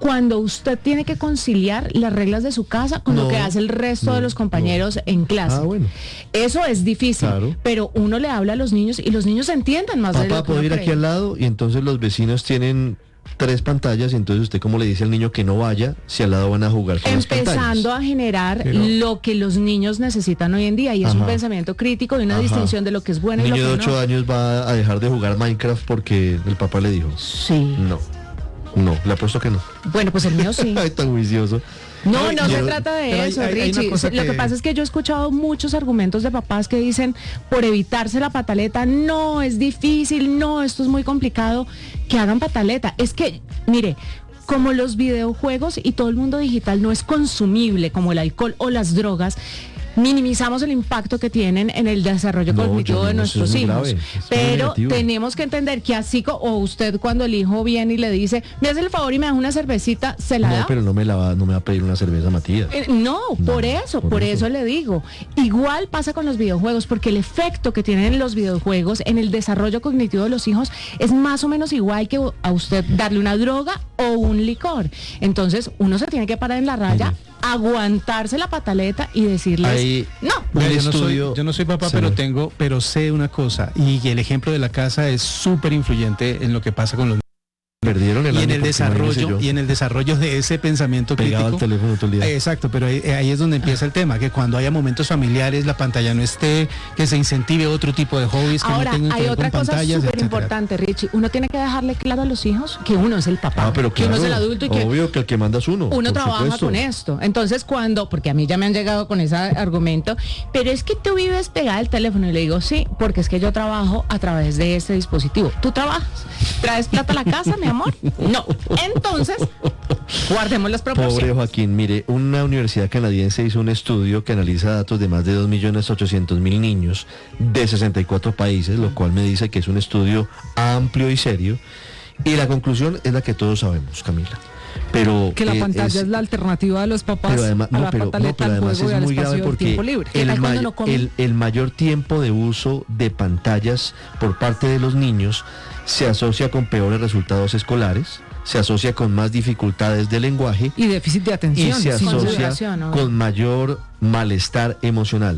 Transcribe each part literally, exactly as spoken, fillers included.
cuando usted tiene que conciliar las reglas de su casa con no, lo que hace el resto no, de los compañeros no. en clase. Ah, bueno. Eso es difícil, claro. pero uno le habla a los niños y los niños entienden más. Papá, de lo que puedo ir cree. aquí al lado y entonces los vecinos tienen tres pantallas y entonces usted cómo le dice al niño que no vaya si al lado van a jugar con las pantallas. Empezando a generar pero, lo que los niños necesitan hoy en día y es ajá. un pensamiento crítico y una ajá. distinción de lo que es bueno y lo que no. Un niño de ocho años va a dejar de jugar Minecraft porque el papá le dijo. Sí. No, no, le apuesto que no. Bueno, pues el mío sí. Ay, tan juicioso. No, no se trata de eso, hay, hay, Richie. hay Lo que... que pasa es que yo he escuchado muchos argumentos de papás que dicen, por evitarse la pataleta, no, es difícil, no, esto es muy complicado, que hagan pataleta. Es que, mire, como los videojuegos y todo el mundo digital no es consumible como el alcohol o las drogas, minimizamos el impacto que tienen en el desarrollo no, cognitivo no, de nuestros hijos. Pero tenemos que entender que así, co- o usted cuando el hijo viene y le dice, me hace el favor y me da una cervecita, ¿se la no, da? No, pero no me la va, no me va a pedir una cerveza, Matías. Eh, no, no, por eso, por, por eso. eso le digo. Igual pasa con los videojuegos, porque el efecto que tienen los videojuegos en el desarrollo cognitivo de los hijos es más o menos igual que a usted darle una droga o un licor. Entonces, uno se tiene que parar en la raya, Oye. aguantarse la pataleta y decirles, Ahí, no. Mira, yo, no soy, yo no soy papá, sí. pero tengo, pero sé una cosa, y el ejemplo de la casa es súper influyente en lo que pasa con los Perdieron el y en el desarrollo y en el desarrollo de ese pensamiento pegado crítico. Al teléfono todo el día. Exacto, pero ahí, ahí es donde empieza el tema, que cuando haya momentos familiares la pantalla no esté, que se incentive otro tipo de hobbies que Ahora, no tengan que hay ver otra con cosa pantallas, súper importante, Richie. Uno tiene que dejarle claro a los hijos que uno es el papá, ah, pero que claro, uno es el adulto y que obvio que el que manda es uno. Uno trabaja supuesto. con esto. Entonces cuando, porque a mí ya me han llegado con ese argumento, pero es que tú vives pegada al teléfono y le digo, sí, porque es que yo trabajo a través de este dispositivo. ¿Tú trabajas? ¿Traes plata a la casa, mi amor? No. Entonces, guardemos las proporciones. Pobre Joaquín, mire, una universidad canadiense hizo un estudio que analiza datos de más de dos millones ochocientos mil niños de sesenta y cuatro países, lo cual me dice que es un estudio amplio y serio. Y la conclusión es la que todos sabemos, Camila. Pero que la eh, pantalla es, es la alternativa de los papás pero además, a no, la pero, pataleta, no, pero al además juego y es al muy grave espacio del porque tiempo libre. el, may- no el, el mayor tiempo de uso de pantallas por parte de los niños se asocia con peores resultados escolares, se asocia con más dificultades de lenguaje y déficit de atención y se asocia ¿no? con mayor malestar emocional.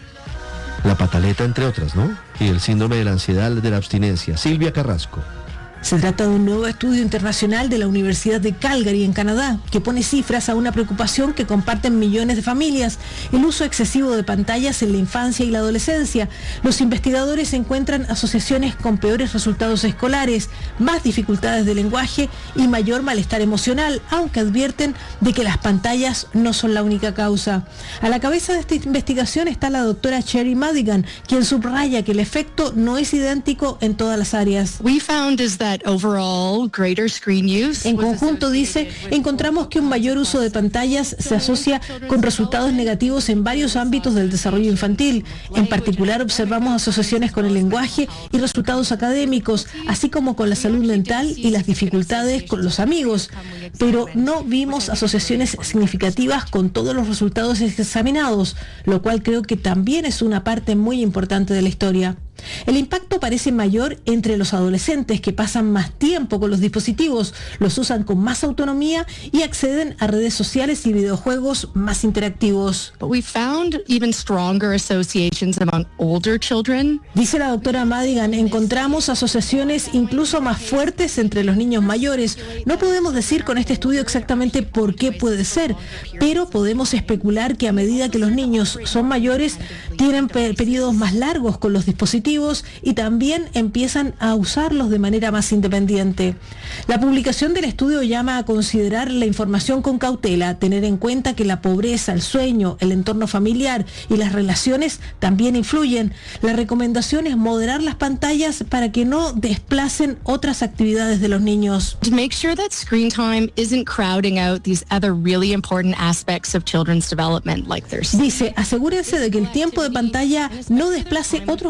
La pataleta, entre otras, ¿no? Y el síndrome de la ansiedad, de la abstinencia. Silvia Carrasco. Se trata de un nuevo estudio internacional de la Universidad de Calgary, en Canadá, que pone cifras a una preocupación que comparten millones de familias: el uso excesivo de pantallas en la infancia y la adolescencia. Los investigadores encuentran asociaciones con peores resultados escolares, más dificultades de lenguaje y mayor malestar emocional, aunque advierten de que las pantallas no son la única causa. A la cabeza de esta investigación está la doctora Sherry Madigan, quien subraya que el efecto no es idéntico en todas las áreas. We found is that overall greater screen use. En conjunto, dice, encontramos que un mayor uso de pantallas se asocia con resultados negativos en varios ámbitos del desarrollo infantil. En particular, observamos asociaciones con el lenguaje y resultados académicos, así como con la salud mental y las dificultades con los amigos. Pero no vimos asociaciones significativas con todos los resultados examinados, lo cual creo que también es una parte muy importante de la historia. El impacto parece mayor entre los adolescentes, que pasan más tiempo con los dispositivos, los usan con más autonomía y acceden a redes sociales y videojuegos más interactivos. But we found even stronger associations among older children. Dice la doctora Madigan, encontramos asociaciones incluso más fuertes entre los niños mayores. No podemos decir con este estudio exactamente por qué puede ser, pero podemos especular que a medida que los niños son mayores, tienen per- periodos más largos con los dispositivos y también empiezan a usarlos de manera más independiente. La publicación del estudio llama a considerar la información con cautela, tener en cuenta que la pobreza, el sueño, el entorno familiar y las relaciones también influyen. La recomendación es moderar las pantallas para que no desplacen otras actividades de los niños. To make sure that screen time isn't crowding out these other really important aspects of children's development, like their sleep. Dice, asegúrense de que el tiempo de pantalla no desplace otros aspectos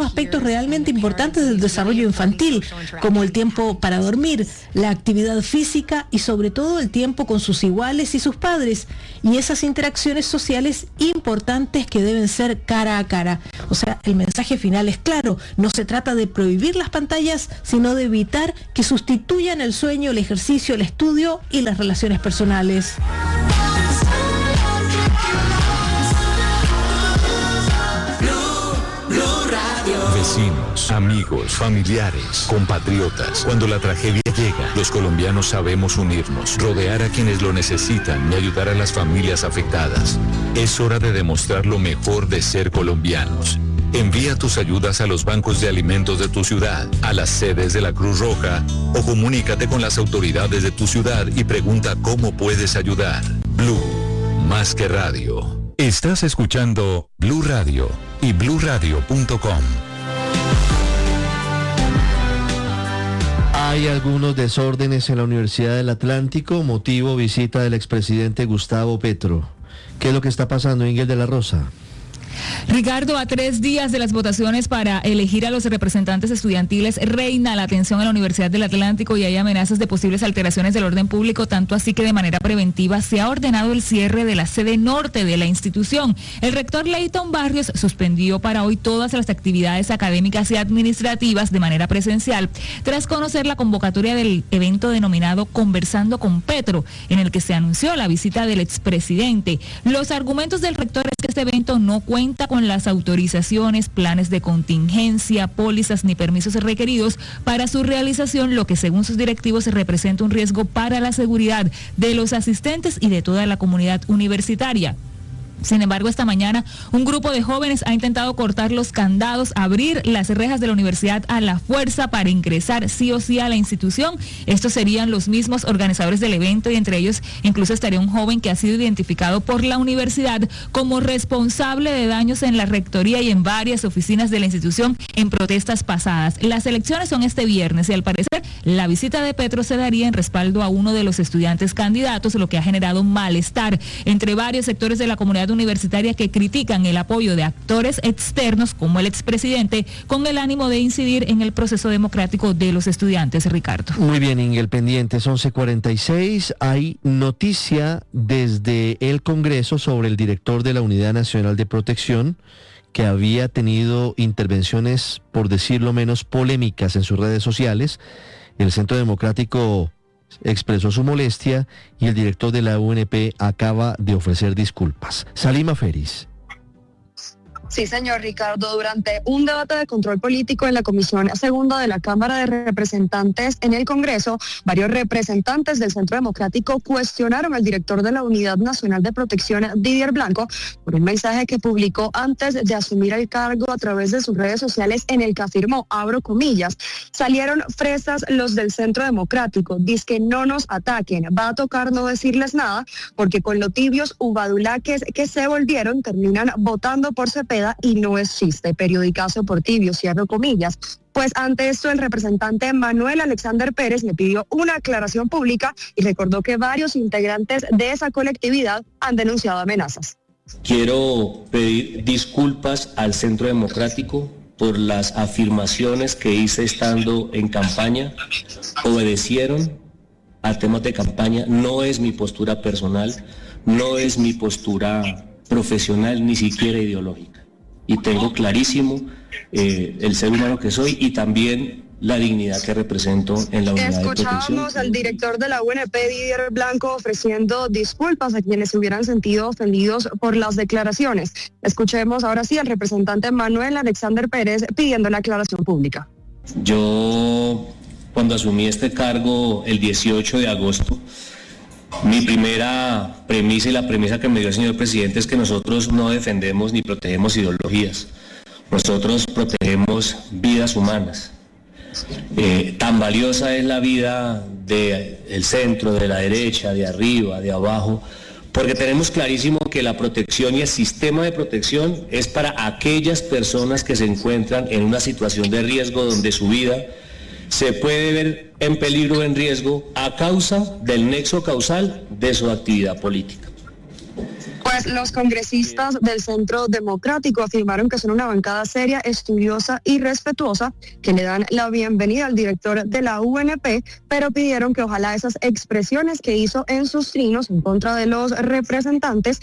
realmente importantes del desarrollo infantil, como el tiempo para dormir, la actividad física y sobre todo el tiempo con sus iguales y sus padres, y esas interacciones sociales importantes que deben ser cara a cara. O sea, el mensaje final es claro, no se trata de prohibir las pantallas, sino de evitar que sustituyan el sueño, el ejercicio, el estudio y las relaciones personales. Vecinos, amigos, familiares, compatriotas. Cuando la tragedia llega, los colombianos sabemos unirnos, rodear a quienes lo necesitan y ayudar a las familias afectadas. Es hora de demostrar lo mejor de ser colombianos. Envía tus ayudas a los bancos de alimentos de tu ciudad, a las sedes de la Cruz Roja o comunícate con las autoridades de tu ciudad y pregunta cómo puedes ayudar. Blue, más que radio. Estás escuchando Blue Radio y blue radio punto com. Hay algunos desórdenes en la Universidad del Atlántico, motivo visita del expresidente Gustavo Petro. ¿Qué es lo que está pasando, Ingel de la Rosa? Ricardo, a tres días de las votaciones para elegir a los representantes estudiantiles, reina la tensión en la Universidad del Atlántico y hay amenazas de posibles alteraciones del orden público, tanto así que de manera preventiva se ha ordenado el cierre de la sede norte de la institución. El rector Leighton Barrios suspendió para hoy todas las actividades académicas y administrativas de manera presencial, tras conocer la convocatoria del evento denominado Conversando con Petro, en el que se anunció la visita del expresidente. Los argumentos del rector es que este evento no cuenta con las autorizaciones, planes de contingencia, pólizas ni permisos requeridos para su realización, lo que según sus directivos representa un riesgo para la seguridad de los asistentes y de toda la comunidad universitaria. Sin embargo, esta mañana un grupo de jóvenes ha intentado cortar los candados, abrir las rejas de la universidad a la fuerza para ingresar sí o sí a la institución. Estos serían los mismos organizadores del evento y entre ellos incluso estaría un joven que ha sido identificado por la universidad como responsable de daños en la rectoría y en varias oficinas de la institución en protestas pasadas. Las elecciones son este viernes y al parecer la visita de Petro se daría en respaldo a uno de los estudiantes candidatos, lo que ha generado malestar entre varios sectores de la comunidad universitaria que critican el apoyo de actores externos como el expresidente con el ánimo de incidir en el proceso democrático de los estudiantes. Ricardo. Muy bien, Ingel, pendientes, once cuarenta y seis. Hay noticia desde el Congreso sobre el director de la Unidad Nacional de Protección que había tenido intervenciones, por decirlo menos, polémicas en sus redes sociales. El Centro Democrático expresó su molestia y el director de la U N P acaba de ofrecer disculpas. Salima Feris. Sí, señor Ricardo, durante un debate de control político en la Comisión Segunda de la Cámara de Representantes en el Congreso, varios representantes del Centro Democrático cuestionaron al director de la Unidad Nacional de Protección, Didier Blanco, por un mensaje que publicó antes de asumir el cargo a través de sus redes sociales en el que afirmó, abro comillas, salieron fresas los del Centro Democrático, dizque no nos ataquen, va a tocar no decirles nada, porque con lo tibios ubadulaques que se volvieron terminan votando por Cepeda y no es chiste, periodicazo por tibio, cierro comillas. Pues ante esto el representante Manuel Alexander Pérez le pidió una aclaración pública y recordó que varios integrantes de esa colectividad han denunciado amenazas. Quiero pedir disculpas al Centro Democrático por las afirmaciones que hice estando en campaña. Obedecieron a temas de campaña, no es mi postura personal, no es mi postura profesional, ni siquiera ideológica. Y tengo clarísimo eh, el ser humano que soy y también la dignidad que represento en la unidad de protección. Escuchábamos al director de la U N P, Didier Blanco, ofreciendo disculpas a quienes se hubieran sentido ofendidos por las declaraciones. Escuchemos ahora sí al representante Manuel Alexander Pérez pidiendo la aclaración pública. Yo, cuando asumí este cargo el dieciocho de agosto, mi primera premisa y la premisa que me dio el señor presidente es que nosotros no defendemos ni protegemos ideologías, nosotros protegemos vidas humanas. Eh, tan valiosa es la vida del centro, de la derecha, de arriba, de abajo, porque tenemos clarísimo que la protección y el sistema de protección es para aquellas personas que se encuentran en una situación de riesgo donde su vida se puede ver en peligro o en riesgo a causa del nexo causal de su actividad política. Pues los congresistas del Centro Democrático afirmaron que son una bancada seria, estudiosa y respetuosa, que le dan la bienvenida al director de la U N P, pero pidieron que ojalá esas expresiones que hizo en sus trinos en contra de los representantes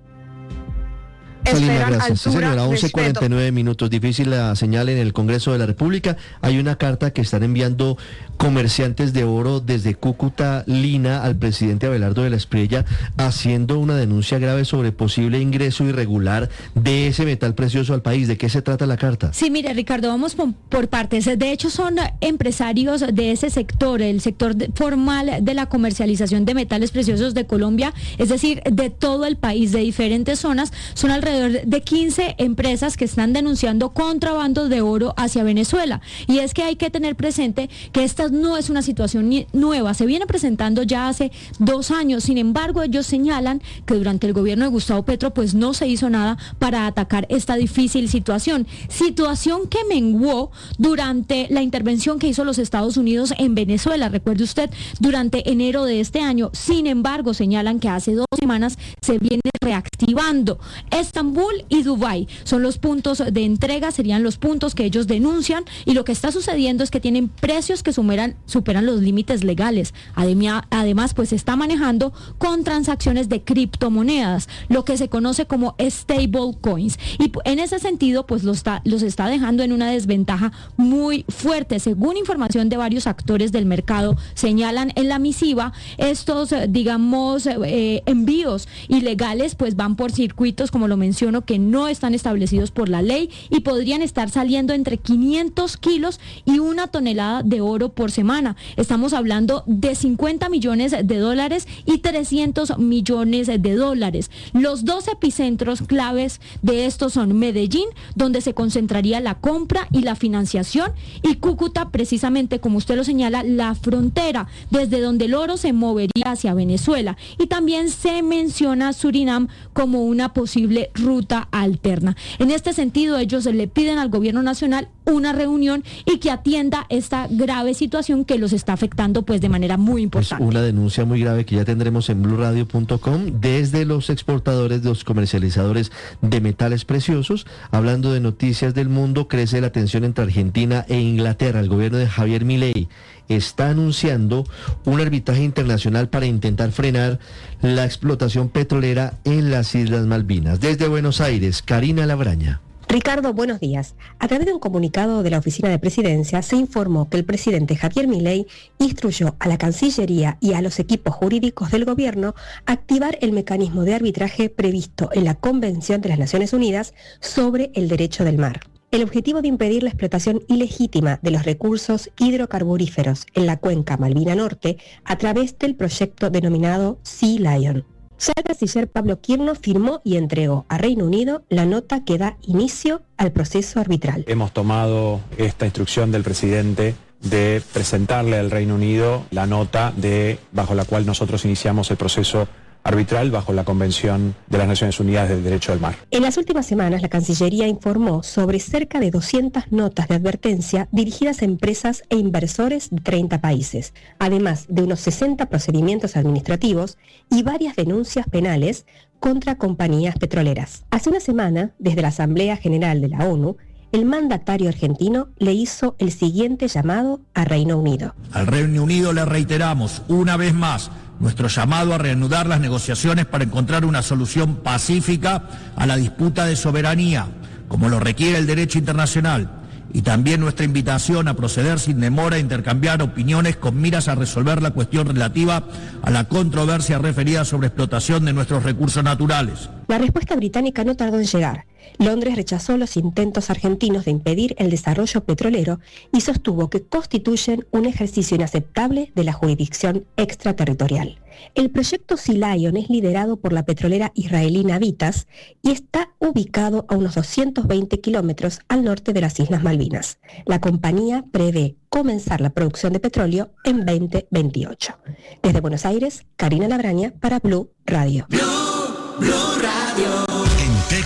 Salima, esperan gracias. Sí, altura, señora, once cuarenta y nueve minutos. Difícil la señal en el Congreso de la República. Hay una carta que están enviando comerciantes de oro desde Cúcuta, Lina, al presidente Abelardo de la Espriella, haciendo una denuncia grave sobre posible ingreso irregular de ese metal precioso al país. ¿De qué se trata la carta? Sí, mire, Ricardo, vamos por, por partes. De hecho, son empresarios de ese sector, el sector de, formal de la comercialización de metales preciosos de Colombia, es decir, de todo el país, de diferentes zonas. Son alrededor de quince empresas que están denunciando contrabando de oro hacia Venezuela. Y es que hay que tener presente que esta no es una situación nueva, se viene presentando ya hace dos años. Sin embargo, ellos señalan que durante el gobierno de Gustavo Petro pues no se hizo nada para atacar esta difícil situación. Situación que menguó durante la intervención que hizo los Estados Unidos en Venezuela. Recuerde usted, durante enero de este año. Sin embargo, señalan que hace dos semanas se viene reactivando. Estambul y Dubái son los puntos de entrega, serían los puntos que ellos denuncian, y lo que está sucediendo es que tienen precios que superan, superan los límites legales. Además, además, pues se está manejando con transacciones de criptomonedas, lo que se conoce como stable coins. Y en ese sentido, pues los está, los está dejando en una desventaja muy fuerte. Según información de varios actores del mercado, señalan en la misiva, estos, digamos, eh, envíos ilegales, pues van por circuitos, como lo menciono, que no están establecidos por la ley, y podrían estar saliendo entre quinientos kilos y una tonelada de oro por semana. Estamos hablando de cincuenta millones de dólares y trescientos millones de dólares. Los dos epicentros claves de estos son Medellín, donde se concentraría la compra y la financiación, y Cúcuta, precisamente como usted lo señala, la frontera, desde donde el oro se movería hacia Venezuela. Y también se menciona Surinam como una posible ruta alterna. En este sentido, ellos le piden al gobierno nacional una reunión y que atienda esta grave situación que los está afectando pues de manera muy importante. Es una denuncia muy grave que ya tendremos en blue radio punto com desde los exportadores, de los comercializadores de metales preciosos. Hablando de noticias del mundo, crece la tensión entre Argentina e Inglaterra. El gobierno de Javier Milei está anunciando un arbitraje internacional para intentar frenar la explotación petrolera en las Islas Malvinas. Desde Buenos Aires, Karina Labraña. Ricardo, buenos días. A través de un comunicado de la Oficina de Presidencia se informó que el presidente Javier Milei instruyó a la Cancillería y a los equipos jurídicos del gobierno a activar el mecanismo de arbitraje previsto en la Convención de las Naciones Unidas sobre el Derecho del Mar. El objetivo de impedir la explotación ilegítima de los recursos hidrocarburíferos en la cuenca Malvina Norte a través del proyecto denominado Sea Lion. Ya el canciller Pablo Quirno firmó y entregó a Reino Unido la nota que da inicio al proceso arbitral. Hemos tomado esta instrucción del presidente de presentarle al Reino Unido la nota de bajo la cual nosotros iniciamos el proceso arbitral bajo la Convención de las Naciones Unidas del Derecho del Mar. En las últimas semanas, la Cancillería informó sobre cerca de doscientas notas de advertencia dirigidas a empresas e inversores de treinta países, además de unos sesenta procedimientos administrativos y varias denuncias penales contra compañías petroleras. Hace una semana, desde la Asamblea General de la ONU, el mandatario argentino le hizo el siguiente llamado a Reino Unido. Al Reino Unido le reiteramos una vez más nuestro llamado a reanudar las negociaciones para encontrar una solución pacífica a la disputa de soberanía, como lo requiere el derecho internacional, y también nuestra invitación a proceder sin demora a intercambiar opiniones con miras a resolver la cuestión relativa a la controversia referida sobre explotación de nuestros recursos naturales. La respuesta británica no tardó en llegar. Londres rechazó los intentos argentinos de impedir el desarrollo petrolero y sostuvo que constituyen un ejercicio inaceptable de la jurisdicción extraterritorial. El proyecto Sea Lion es liderado por la petrolera israelí Navitas y está ubicado a unos doscientos veinte kilómetros al norte de las Islas Malvinas. La compañía prevé comenzar la producción de petróleo en veinte veintiocho. Desde Buenos Aires, Karina Labraña para Blue Radio. Blue, Blue Radio. En T Q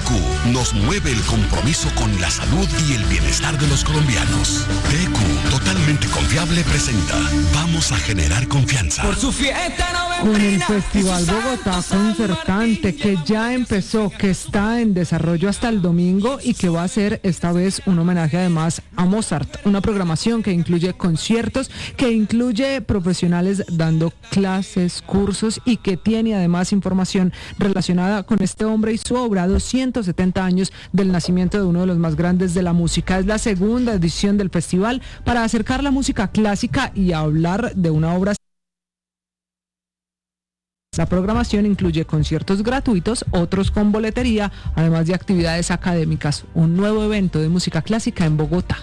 nos mueve el compromiso con la salud y el bienestar de los colombianos. T Q, totalmente confiable, presenta Vamos a generar confianza. Por su fiesta Con el Festival Bogotá Concertante, que ya empezó, que está en desarrollo hasta el domingo y que va a ser esta vez un homenaje además a Mozart. Una programación que incluye conciertos, que incluye profesionales dando clases, cursos y que tiene además información relacionada con este hombre y su obra, doscientos setenta años del nacimiento de uno de los más grandes de la música. Es la segunda edición del festival para acercar la música clásica y hablar de una obra. La programación incluye conciertos gratuitos, otros con boletería, además de actividades académicas. Un nuevo evento de música clásica en Bogotá.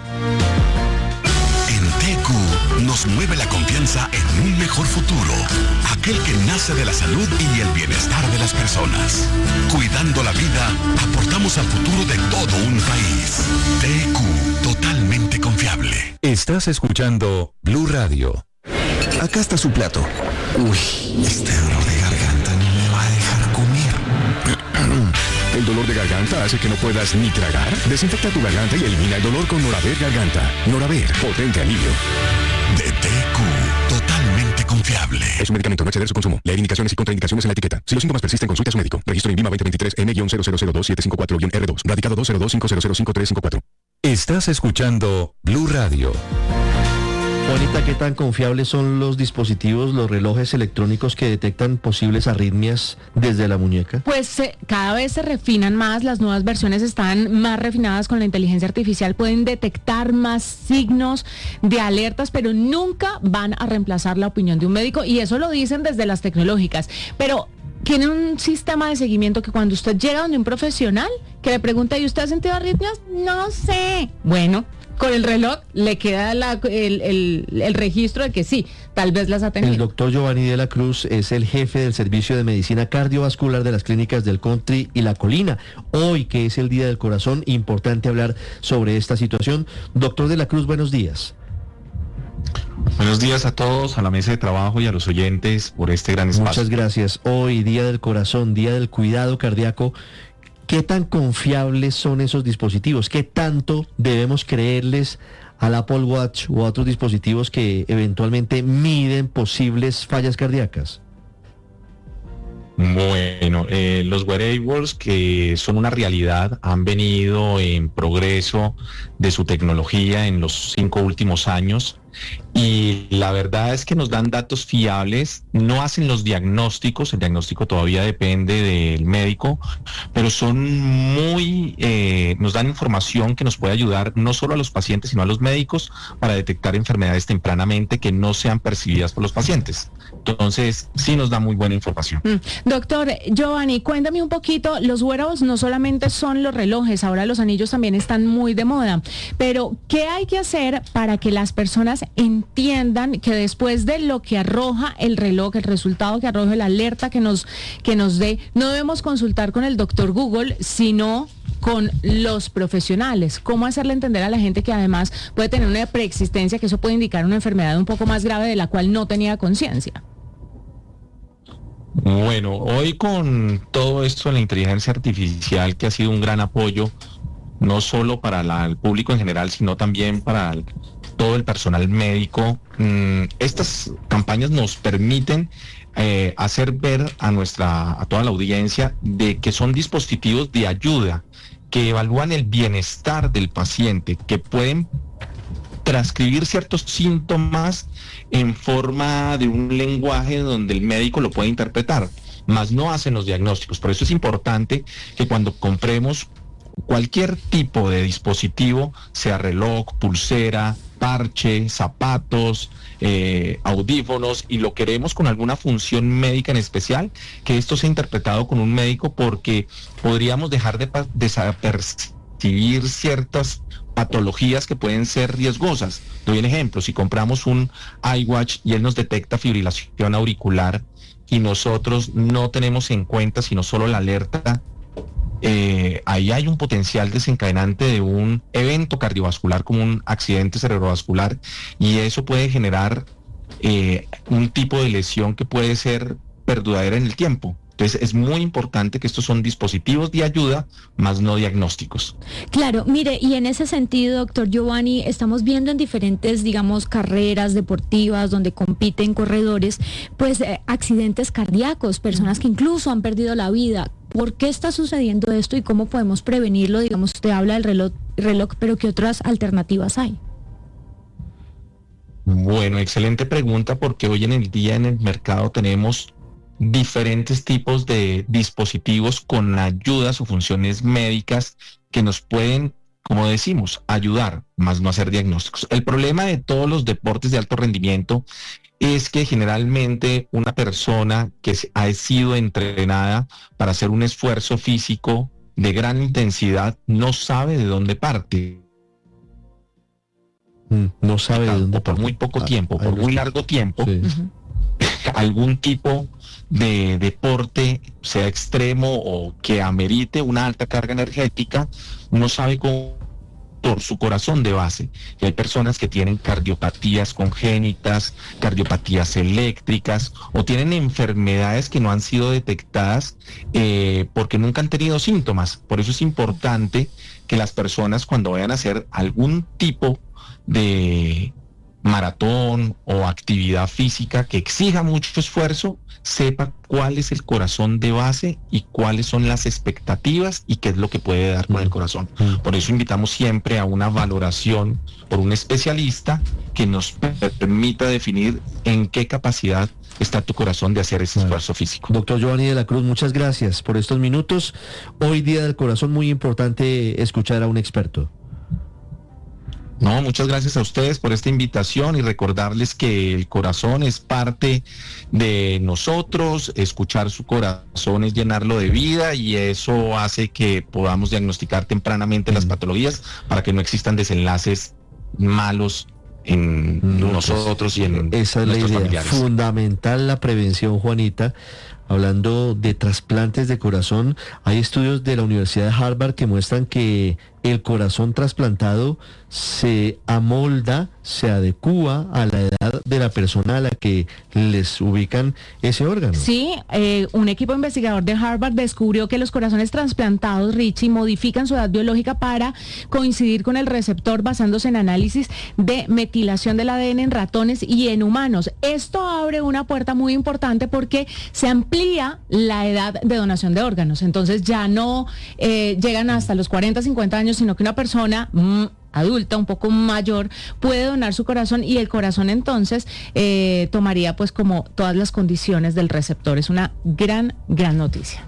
En T Q nos mueve la confianza en un mejor futuro, aquel que nace de la salud y el bienestar de las personas. Cuidando la vida, aportamos al futuro de todo un país. T Q, totalmente confiable. Estás escuchando Blue Radio. Acá está su plato. Uy, este dolor de garganta no me va a dejar comer. ¿El dolor de garganta hace que no puedas ni tragar? Desinfecta tu garganta y elimina el dolor con Noraver Garganta. Noraver, potente alivio. De T Q, totalmente confiable. Es un medicamento, no exceder su consumo. Leer indicaciones y contraindicaciones en la etiqueta. Si los síntomas persisten, consulte a su médico. Registro INVIMA veinte veintitrés N cero cero cero dos siete cinco cuatro R dos. Radicado dos cero dos cinco cero cero cinco tres cinco cuatro. Estás escuchando Blue Radio. Juanita, ¿qué tan confiables son los dispositivos, los relojes electrónicos que detectan posibles arritmias desde la muñeca? Pues eh, cada vez se refinan más, las nuevas versiones están más refinadas con la inteligencia artificial, pueden detectar más signos de alertas, pero nunca van a reemplazar la opinión de un médico, y eso lo dicen desde las tecnológicas. Pero tiene un sistema de seguimiento que cuando usted llega donde un profesional que le pregunta, ¿y usted ha sentido arritmias? No sé. Bueno, con el reloj le queda la, el, el, el registro de que sí, tal vez las ha tenido. El doctor Giovanni de la Cruz es el jefe del Servicio de Medicina Cardiovascular de las clínicas del Country y La Colina. Hoy, que es el Día del Corazón, importante hablar sobre esta situación. Doctor de la Cruz, buenos días. Buenos días a todos, a la mesa de trabajo y a los oyentes por este gran espacio. Muchas gracias. Hoy, Día del Corazón, Día del Cuidado Cardíaco. ¿Qué tan confiables son esos dispositivos? ¿Qué tanto debemos creerles al Apple Watch o a otros dispositivos que eventualmente miden posibles fallas cardíacas? Bueno, eh, los wearables, que son una realidad, han venido en progreso de su tecnología en los cinco últimos años, y la verdad es que nos dan datos fiables, no hacen los diagnósticos, el diagnóstico todavía depende del médico, pero son muy, eh, nos dan información que nos puede ayudar no solo a los pacientes, sino a los médicos para detectar enfermedades tempranamente que no sean percibidas por los pacientes. Entonces, sí nos da muy buena información. Mm. Doctor Giovanni, cuéntame un poquito, los wearables no solamente son los relojes, ahora los anillos también están muy de moda, pero ¿qué hay que hacer para que las personas entiendan que después de lo que arroja el reloj, el resultado que arroja, la alerta que nos, que nos dé, no debemos consultar con el doctor Google, sino con los profesionales? ¿Cómo hacerle entender a la gente que además puede tener una preexistencia, que eso puede indicar una enfermedad un poco más grave de la cual no tenía conciencia? Bueno, hoy con todo esto de la inteligencia artificial, que ha sido un gran apoyo, no solo para la, el público en general, sino también para el, todo el personal médico, mmm, estas campañas nos permiten eh, hacer ver a nuestra, a toda la audiencia, de que son dispositivos de ayuda, que evalúan el bienestar del paciente, que pueden transcribir ciertos síntomas en forma de un lenguaje donde el médico lo puede interpretar, mas no hacen los diagnósticos. Por eso es importante que cuando compremos cualquier tipo de dispositivo, sea reloj, pulsera, parche, zapatos, eh, audífonos, y lo queremos con alguna función médica en especial, que esto sea interpretado con un médico, porque podríamos dejar de desapercibir ciertas patologías que pueden ser riesgosas. Doy un ejemplo: si compramos un iWatch y él nos detecta fibrilación auricular y nosotros no tenemos en cuenta sino solo la alerta, eh, ahí hay un potencial desencadenante de un evento cardiovascular como un accidente cerebrovascular, y eso puede generar eh, un tipo de lesión que puede ser perduradera en el tiempo. Entonces es muy importante que estos son dispositivos de ayuda, más no diagnósticos. Claro, mire, y en ese sentido, doctor Giovanni, estamos viendo en diferentes, digamos, carreras deportivas donde compiten corredores, pues eh, accidentes cardíacos, personas que incluso han perdido la vida. ¿Por qué está sucediendo esto y cómo podemos prevenirlo? Digamos, usted habla del reloj, reloj, pero ¿qué otras alternativas hay? Bueno, excelente pregunta, porque hoy en el día en el mercado tenemos diferentes tipos de dispositivos con ayudas o funciones médicas que nos pueden, como decimos, ayudar, más no hacer diagnósticos. El problema de todos los deportes de alto rendimiento es que generalmente una persona que ha sido entrenada para hacer un esfuerzo físico de gran intensidad no sabe de dónde parte. Mm, no sabe de dónde por parte. muy poco Ah, tiempo, por muy largo tiempo, sí. algún tipo de deporte, sea extremo o que amerite una alta carga energética, no sabe cómo por su corazón de base. Y hay personas que tienen cardiopatías congénitas, cardiopatías eléctricas, o tienen enfermedades que no han sido detectadas eh, porque nunca han tenido síntomas. Por eso es importante que las personas, cuando vayan a hacer algún tipo de maratón o actividad física que exija mucho esfuerzo, sepa cuál es el corazón de base y cuáles son las expectativas y qué es lo que puede dar con el corazón. Por eso invitamos siempre a una valoración por un especialista que nos permita definir en qué capacidad está tu corazón de hacer ese esfuerzo físico. Doctor Giovanni de la Cruz, muchas gracias por estos minutos. Hoy Día del Corazón, muy importante escuchar a un experto. No, muchas gracias a ustedes por esta invitación y recordarles que el corazón es parte de nosotros, escuchar su corazón es llenarlo de vida y eso hace que podamos diagnosticar tempranamente las patologías para que no existan desenlaces malos en no, nosotros pues, y en esa es nuestros la idea. Familiares. Fundamental la prevención, Juanita. Hablando de trasplantes de corazón, hay estudios de la Universidad de Harvard que muestran que el corazón trasplantado se amolda, se adecúa a la edad de la persona a la que les ubican ese órgano. Sí, eh, un equipo investigador de Harvard descubrió que los corazones trasplantados, Richie, modifican su edad biológica para coincidir con el receptor basándose en análisis de metilación del A D N en ratones y en humanos. Esto abre una puerta muy importante porque se amplía la edad de donación de órganos. Entonces ya no eh, llegan hasta los cuarenta, cincuenta años, sino que una persona mmm, adulta, un poco mayor, puede donar su corazón y el corazón entonces eh, tomaría pues como todas las condiciones del receptor. Es una gran, gran noticia.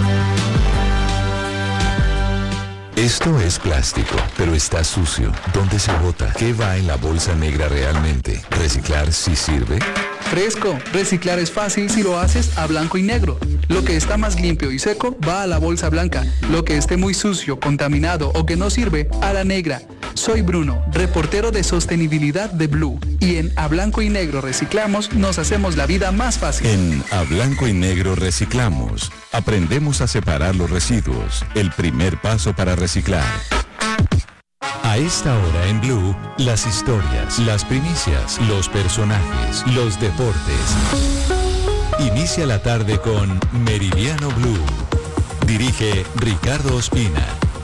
Esto es plástico, pero está sucio. ¿Dónde se bota? ¿Qué va en la bolsa negra realmente? ¿Reciclar sí sirve? Fresco, reciclar es fácil si lo haces a blanco y negro. Lo que está más limpio y seco va a la bolsa blanca. Lo que esté muy sucio, contaminado o que no sirve, a la negra. Soy Bruno, reportero de sostenibilidad de Blue. Y en A Blanco y Negro Reciclamos nos hacemos la vida más fácil. En A Blanco y Negro Reciclamos, aprendemos a separar los residuos. El primer paso para reciclar. A esta hora en Blue, las historias, las primicias, los personajes, los deportes. Inicia la tarde con Meridiano Blue. Dirige Ricardo Ospina.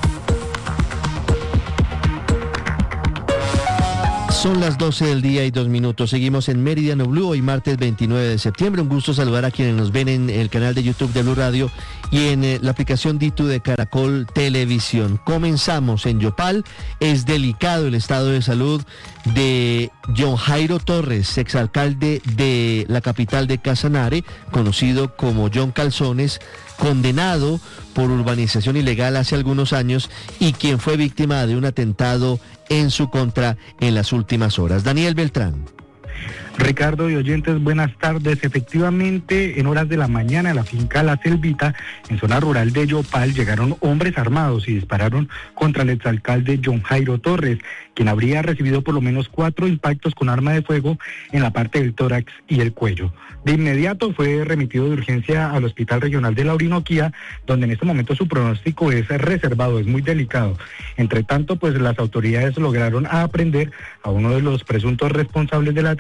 Son las doce del día y dos minutos. Seguimos en Meridiano Blue, hoy martes veintinueve de septiembre. Un gusto saludar a quienes nos ven en el canal de YouTube de Blue Radio y en eh, la aplicación Ditu de Caracol Televisión. Comenzamos en Yopal. Es delicado el estado de salud de John Jairo Torres, exalcalde de la capital de Casanare, conocido como John Calzones, condenado por urbanización ilegal hace algunos años y quien fue víctima de un atentado en su contra en las últimas horas. Daniel Beltrán. Ricardo y oyentes, buenas tardes. Efectivamente, en horas de la mañana, a la finca La Selvita, en zona rural de Yopal, llegaron hombres armados y dispararon contra el exalcalde John Jairo Torres, quien habría recibido por lo menos cuatro impactos con arma de fuego en la parte del tórax y el cuello. De inmediato fue remitido de urgencia al Hospital Regional de la Orinoquía, donde en este momento su pronóstico es reservado, es muy delicado. Entre tanto, pues las autoridades lograron aprehender a uno de los presuntos responsables del atentado,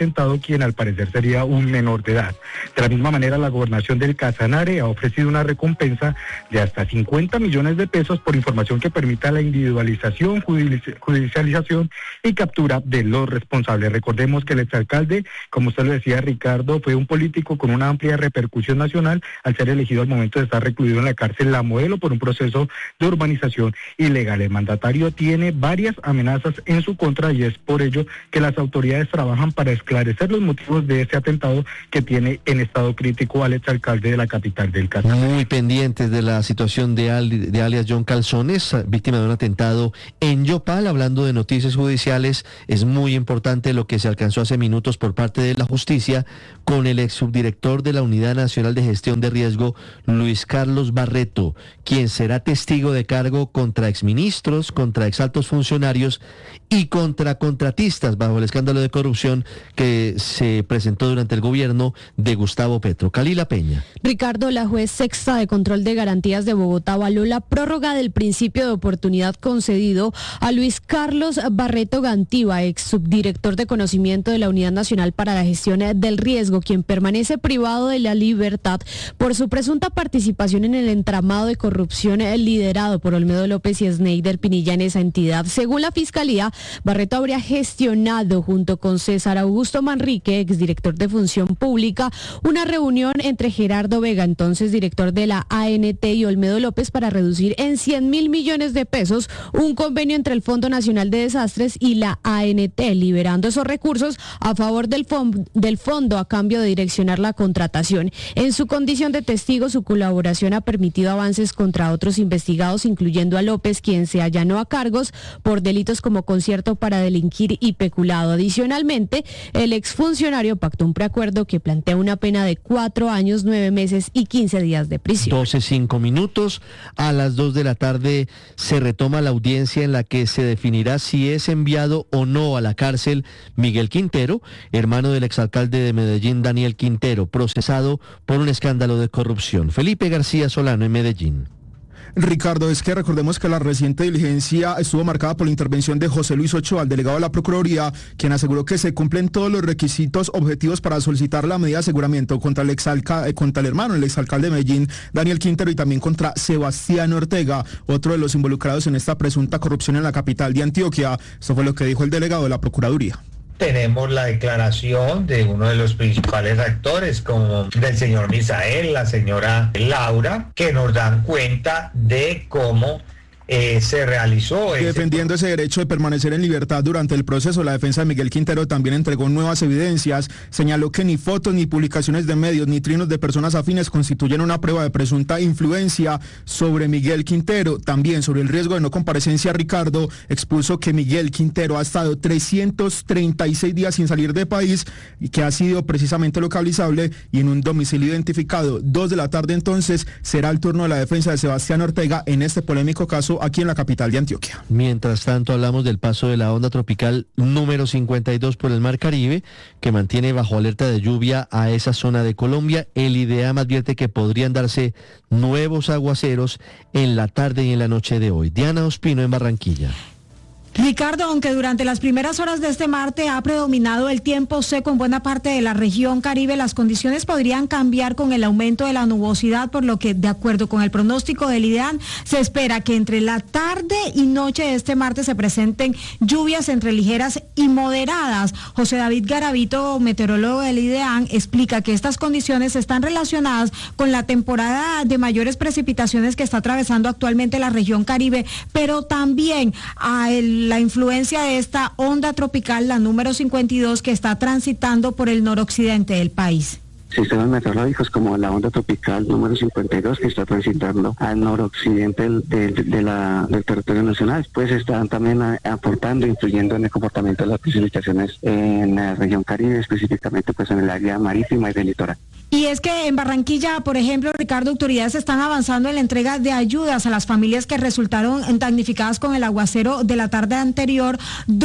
quien al parecer sería un menor de edad. De la misma manera, la gobernación del Casanare ha ofrecido una recompensa de hasta cincuenta millones de pesos por información que permita la individualización, judicialización y captura de los responsables. Recordemos que el exalcalde, como usted lo decía, Ricardo, fue un político con una amplia repercusión nacional al ser elegido al momento de estar recluido en la cárcel La Modelo por un proceso de urbanización ilegal. El mandatario tiene varias amenazas en su contra y es por ello que las autoridades trabajan para esclarecer los motivos de ese atentado que tiene en estado crítico al exalcalde de la capital del Casanare. Muy pendientes de la situación de, al, de alias John Calzones, víctima de un atentado en Yopal. Hablando de noticias judiciales, es muy importante lo que se alcanzó hace minutos por parte de la justicia con el ex subdirector de la Unidad Nacional de Gestión de Riesgo, Luis Carlos Barreto, quien será testigo de cargo contra exministros, contra exaltos funcionarios y contra contratistas bajo el escándalo de corrupción que se presentó durante el gobierno de Gustavo Petro. Kalila Peña. Ricardo, la juez sexta de control de garantías de Bogotá avaló la prórroga del principio de oportunidad concedido a Luis Carlos Barreto Gantiva, ex subdirector de conocimiento de la Unidad Nacional para la Gestión del Riesgo, quien permanece privado de la libertad por su presunta participación en el entramado de corrupción liderado por Olmedo López y Sneider Pinilla en esa entidad. Según la Fiscalía, Barreto habría gestionado junto con César Augusto Manrique, exdirector de Función Pública, una reunión entre Gerardo Vega, entonces director de la A N T, y Olmedo López para reducir en cien mil millones de pesos un convenio entre el Fondo Nacional de Desastres y la A N T, liberando esos recursos a favor del, fond- del fondo a cambio de direccionar la contratación. En su condición de testigo, su colaboración ha permitido avances contra otros investigados, incluyendo a López, quien se allanó a cargos por delitos como concierto para delinquir y peculado. Adicionalmente, el exfuncionario pactó un preacuerdo que plantea una pena de cuatro años, nueve meses y quince días de prisión. doce, cinco minutos. A las dos de la tarde se retoma la audiencia en la que se definirá si es enviado o no a la cárcel Miguel Quintero, hermano del exalcalde de Medellín, Daniel Quintero, procesado por un escándalo de corrupción. Felipe García Solano en Medellín. Ricardo, es que recordemos que la reciente diligencia estuvo marcada por la intervención de José Luis Ochoa, el delegado de la Procuraduría, quien aseguró que se cumplen todos los requisitos objetivos para solicitar la medida de aseguramiento contra el exalcalde, contra el hermano, el exalcalde de Medellín, Daniel Quintero, y también contra Sebastián Ortega, otro de los involucrados en esta presunta corrupción en la capital de Antioquia. Eso fue lo que dijo el delegado de la Procuraduría. Tenemos la declaración de uno de los principales actores, como del señor Misael, la señora Laura, que nos dan cuenta de cómo Eh, se realizó. Defendiendo ese derecho de permanecer en libertad durante el proceso, la defensa de Miguel Quintero también entregó nuevas evidencias. Señaló que ni fotos, ni publicaciones de medios, ni trinos de personas afines constituyen una prueba de presunta influencia sobre Miguel Quintero. También sobre el riesgo de no comparecencia, Ricardo expuso que Miguel Quintero ha estado trescientos treinta y seis días sin salir de país y que ha sido precisamente localizable y en un domicilio identificado. Dos de la tarde entonces será el turno de la defensa de Sebastián Ortega en este polémico caso aquí en la capital de Antioquia. Mientras tanto, hablamos del paso de la onda tropical número cincuenta y dos por el Mar Caribe, que mantiene bajo alerta de lluvia a esa zona de Colombia. El IDEAM advierte que podrían darse nuevos aguaceros en la tarde y en la noche de hoy. Diana Ospino en Barranquilla. Ricardo, aunque durante las primeras horas de este martes ha predominado el tiempo seco en buena parte de la región Caribe, las condiciones podrían cambiar con el aumento de la nubosidad, por lo que, de acuerdo con el pronóstico del IDEAM, se espera que entre la tarde y noche de este martes se presenten lluvias entre ligeras y moderadas. José David Garavito, meteorólogo del IDEAM, explica que estas condiciones están relacionadas con la temporada de mayores precipitaciones que está atravesando actualmente la región Caribe, pero también a el la influencia de esta onda tropical, la número cincuenta y dos, que está transitando por el noroccidente del país. Sistemas meteorológicos como la onda tropical número cincuenta y dos, que está transitando al noroccidente del, del, de la, del territorio nacional, pues están también a, aportando, influyendo en el comportamiento de las precipitaciones en la región Caribe, específicamente pues en el área marítima y del litoral. Y es que en Barranquilla, por ejemplo, Ricardo, autoridades están avanzando en la entrega de ayudas a las familias que resultaron damnificadas con el aguacero de la tarde anterior,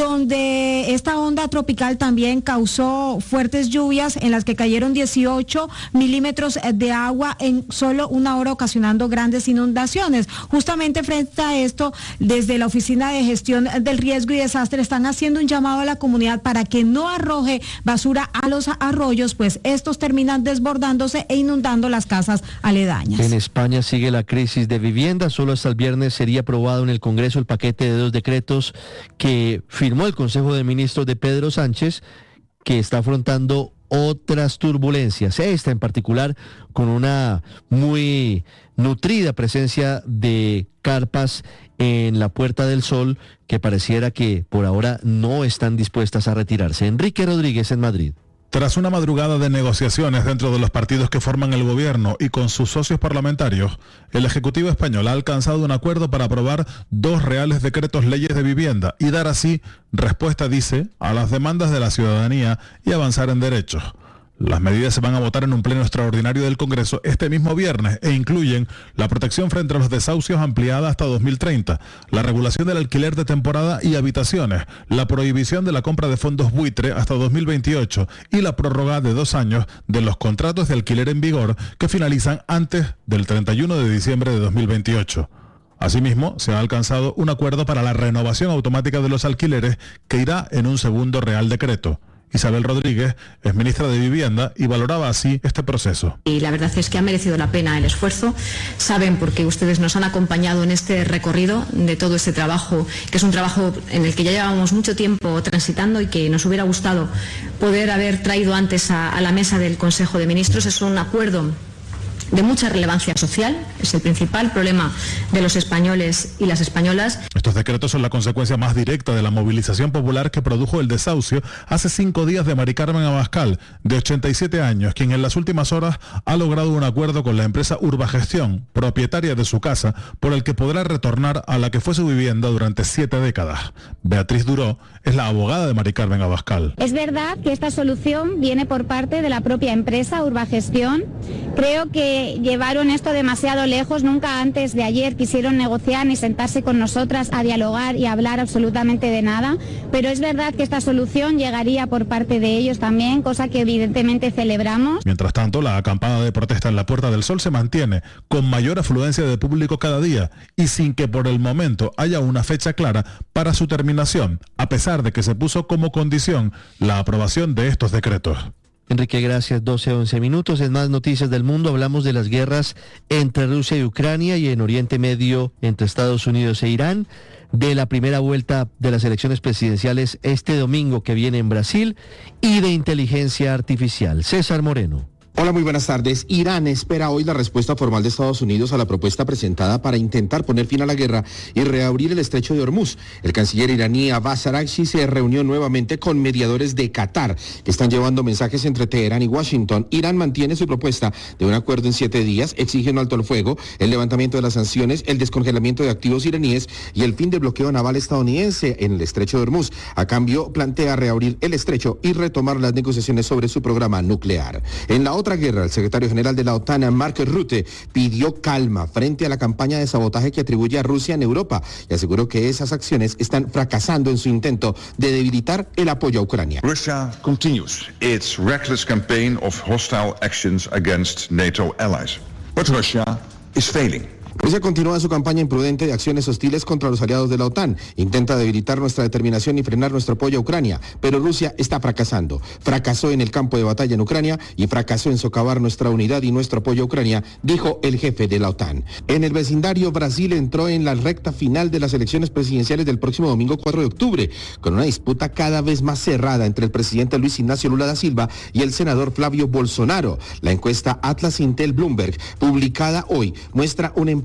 donde esta onda tropical también causó fuertes lluvias en las que cayeron dieciocho milímetros de agua en solo una hora, ocasionando grandes inundaciones. Justamente frente a esto, desde la Oficina de Gestión del Riesgo y Desastre están haciendo un llamado a la comunidad para que no arroje basura a los arroyos, pues estos terminan desbordándose e inundando las casas aledañas. En España sigue la crisis de vivienda. Solo hasta el viernes sería aprobado en el Congreso el paquete de dos decretos que firmó el Consejo de Ministros de Pedro Sánchez, que está afrontando otras turbulencias. Esta en particular con una muy nutrida presencia de carpas en la Puerta del Sol, que pareciera que por ahora no están dispuestas a retirarse. Enrique Rodríguez en Madrid. Tras una madrugada de negociaciones dentro de los partidos que forman el gobierno y con sus socios parlamentarios, el Ejecutivo español ha alcanzado un acuerdo para aprobar dos reales decretos leyes de vivienda y dar así respuesta, dice, a las demandas de la ciudadanía y avanzar en derechos. Las medidas se van a votar en un pleno extraordinario del Congreso este mismo viernes e incluyen la protección frente a los desahucios ampliada hasta dos mil treinta, la regulación del alquiler de temporada y habitaciones, la prohibición de la compra de fondos buitre hasta dos mil veintiocho y la prórroga de dos años de los contratos de alquiler en vigor que finalizan antes del treinta y uno de diciembre de dos mil veintiocho. Asimismo, se ha alcanzado un acuerdo para la renovación automática de los alquileres que irá en un segundo Real Decreto. Isabel Rodríguez es ministra de Vivienda y valoraba así este proceso. Y la verdad es que ha merecido la pena el esfuerzo. Saben, porque ustedes nos han acompañado en este recorrido de todo este trabajo, que es un trabajo en el que ya llevamos mucho tiempo transitando y que nos hubiera gustado poder haber traído antes a, a la mesa del Consejo de Ministros. Es un acuerdo de mucha relevancia social, es el principal problema de los españoles y las españolas. Estos decretos son la consecuencia más directa de la movilización popular que produjo el desahucio hace cinco días de Mari Carmen Abascal, de ochenta y siete años, quien en las últimas horas ha logrado un acuerdo con la empresa Urbagestión, propietaria de su casa, por el que podrá retornar a la que fue su vivienda durante siete décadas. Beatriz Duró es la abogada de Mari Carmen Abascal. Es verdad que esta solución viene por parte de la propia empresa Urbagestión. Creo que llevaron esto demasiado lejos, nunca antes de ayer quisieron negociar ni sentarse con nosotras a dialogar y a hablar absolutamente de nada, pero es verdad que esta solución llegaría por parte de ellos también, cosa que evidentemente celebramos. Mientras tanto, la acampada de protesta en la Puerta del Sol se mantiene, con mayor afluencia de público cada día y sin que por el momento haya una fecha clara para su terminación, a pesar de que se puso como condición la aprobación de estos decretos. Enrique, gracias. doce, once minutos. En más noticias del mundo hablamos de las guerras entre Rusia y Ucrania y en Oriente Medio entre Estados Unidos e Irán, de la primera vuelta de las elecciones presidenciales este domingo que viene en Brasil y de inteligencia artificial. César Moreno. Hola, muy buenas tardes. Irán espera hoy la respuesta formal de Estados Unidos a la propuesta presentada para intentar poner fin a la guerra y reabrir el estrecho de Hormuz. El canciller iraní Abbas Araghchi se reunió nuevamente con mediadores de Qatar, que están llevando mensajes entre Teherán y Washington. Irán mantiene su propuesta de un acuerdo en siete días, exige un alto al fuego, el levantamiento de las sanciones, el descongelamiento de activos iraníes y el fin del bloqueo naval estadounidense en el estrecho de Hormuz. A cambio, plantea reabrir el estrecho y retomar las negociaciones sobre su programa nuclear. En la otra guerra, el secretario general de la OTAN, Mark Rutte, pidió calma frente a la campaña de sabotaje que atribuye a Rusia en Europa y aseguró que esas acciones están fracasando en su intento de debilitar el apoyo a Ucrania. Russia continues its reckless campaign of hostile actions against NATO allies. But Russia is failing. Rusia continúa su campaña imprudente de acciones hostiles contra los aliados de la OTAN. Intenta debilitar nuestra determinación y frenar nuestro apoyo a Ucrania, pero Rusia está fracasando. Fracasó en el campo de batalla en Ucrania y fracasó en socavar nuestra unidad y nuestro apoyo a Ucrania, dijo el jefe de la OTAN. En el vecindario, Brasil entró en la recta final de las elecciones presidenciales del próximo domingo cuatro de octubre, con una disputa cada vez más cerrada entre el presidente Luis Ignacio Lula da Silva y el senador Flavio Bolsonaro. La encuesta Atlas Intel Bloomberg, publicada hoy, muestra un empate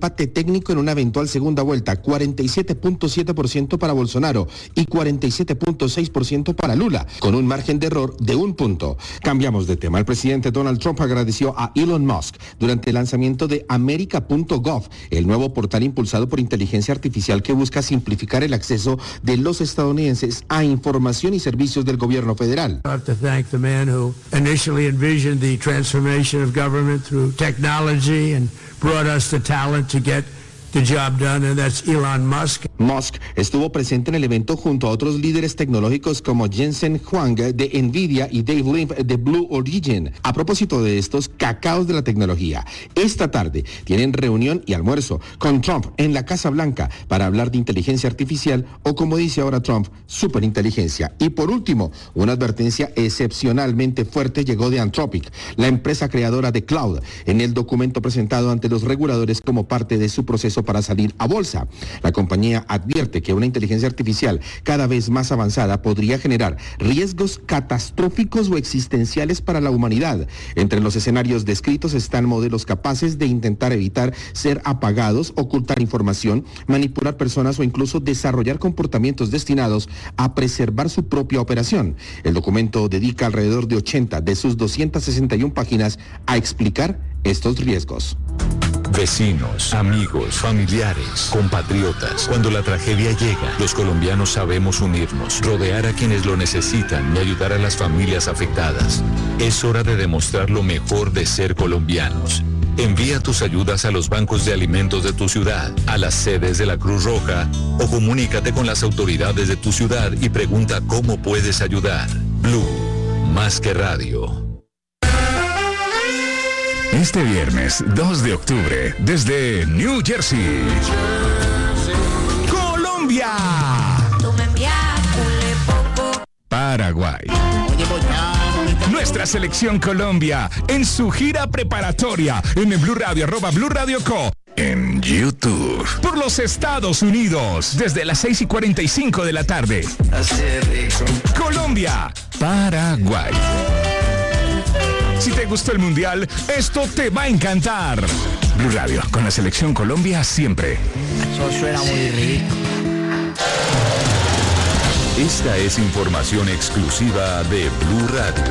empate técnico en una eventual segunda vuelta, cuarenta y siete punto siete por ciento para Bolsonaro y cuarenta y siete punto seis por ciento para Lula, con un margen de error de un punto. Cambiamos de tema. El presidente Donald Trump agradeció a Elon Musk durante el lanzamiento de America punto gov, el nuevo portal impulsado por inteligencia artificial que busca simplificar el acceso de los estadounidenses a información y servicios del gobierno federal. I have to thank the man who initially envisioned the transformation of government through technology and brought us the talent to get the job done, and that's Elon Musk. Musk estuvo presente en el evento junto a otros líderes tecnológicos como Jensen Huang de Nvidia y Dave Limp de Blue Origin. A propósito de estos cacaos de la tecnología, esta tarde tienen reunión y almuerzo con Trump en la Casa Blanca para hablar de inteligencia artificial o, como dice ahora Trump, superinteligencia. Y por último, una advertencia excepcionalmente fuerte llegó de Anthropic, la empresa creadora de Cloud, en el documento presentado ante los reguladores como parte de su proceso para salir a bolsa. La compañía advierte que una inteligencia artificial cada vez más avanzada podría generar riesgos catastróficos o existenciales para la humanidad. Entre los escenarios descritos están modelos capaces de intentar evitar ser apagados, ocultar información, manipular personas o incluso desarrollar comportamientos destinados a preservar su propia operación. El documento dedica alrededor de ochenta de sus doscientas sesenta y una páginas a explicar estos riesgos. Vecinos, amigos, familiares, compatriotas. Cuando la tragedia llega, los colombianos sabemos unirnos, rodear a quienes lo necesitan y ayudar a las familias afectadas. Es hora de demostrar lo mejor de ser colombianos. Envía tus ayudas a los bancos de alimentos de tu ciudad, a las sedes de la Cruz Roja o comunícate con las autoridades de tu ciudad y pregunta cómo puedes ayudar. Blue, más que radio. Este viernes dos de octubre, desde New Jersey, Colombia, Paraguay. Nuestra selección Colombia en su gira preparatoria en el Blue Radio, arroba Blue Radio Co. En YouTube. Por los Estados Unidos, desde las seis y cuarenta y cinco de la tarde. Colombia, Paraguay. Si te gustó el Mundial, esto te va a encantar. Blue Radio, con la selección Colombia siempre. Eso suena muy rico. Esta es información exclusiva de Blue Radio.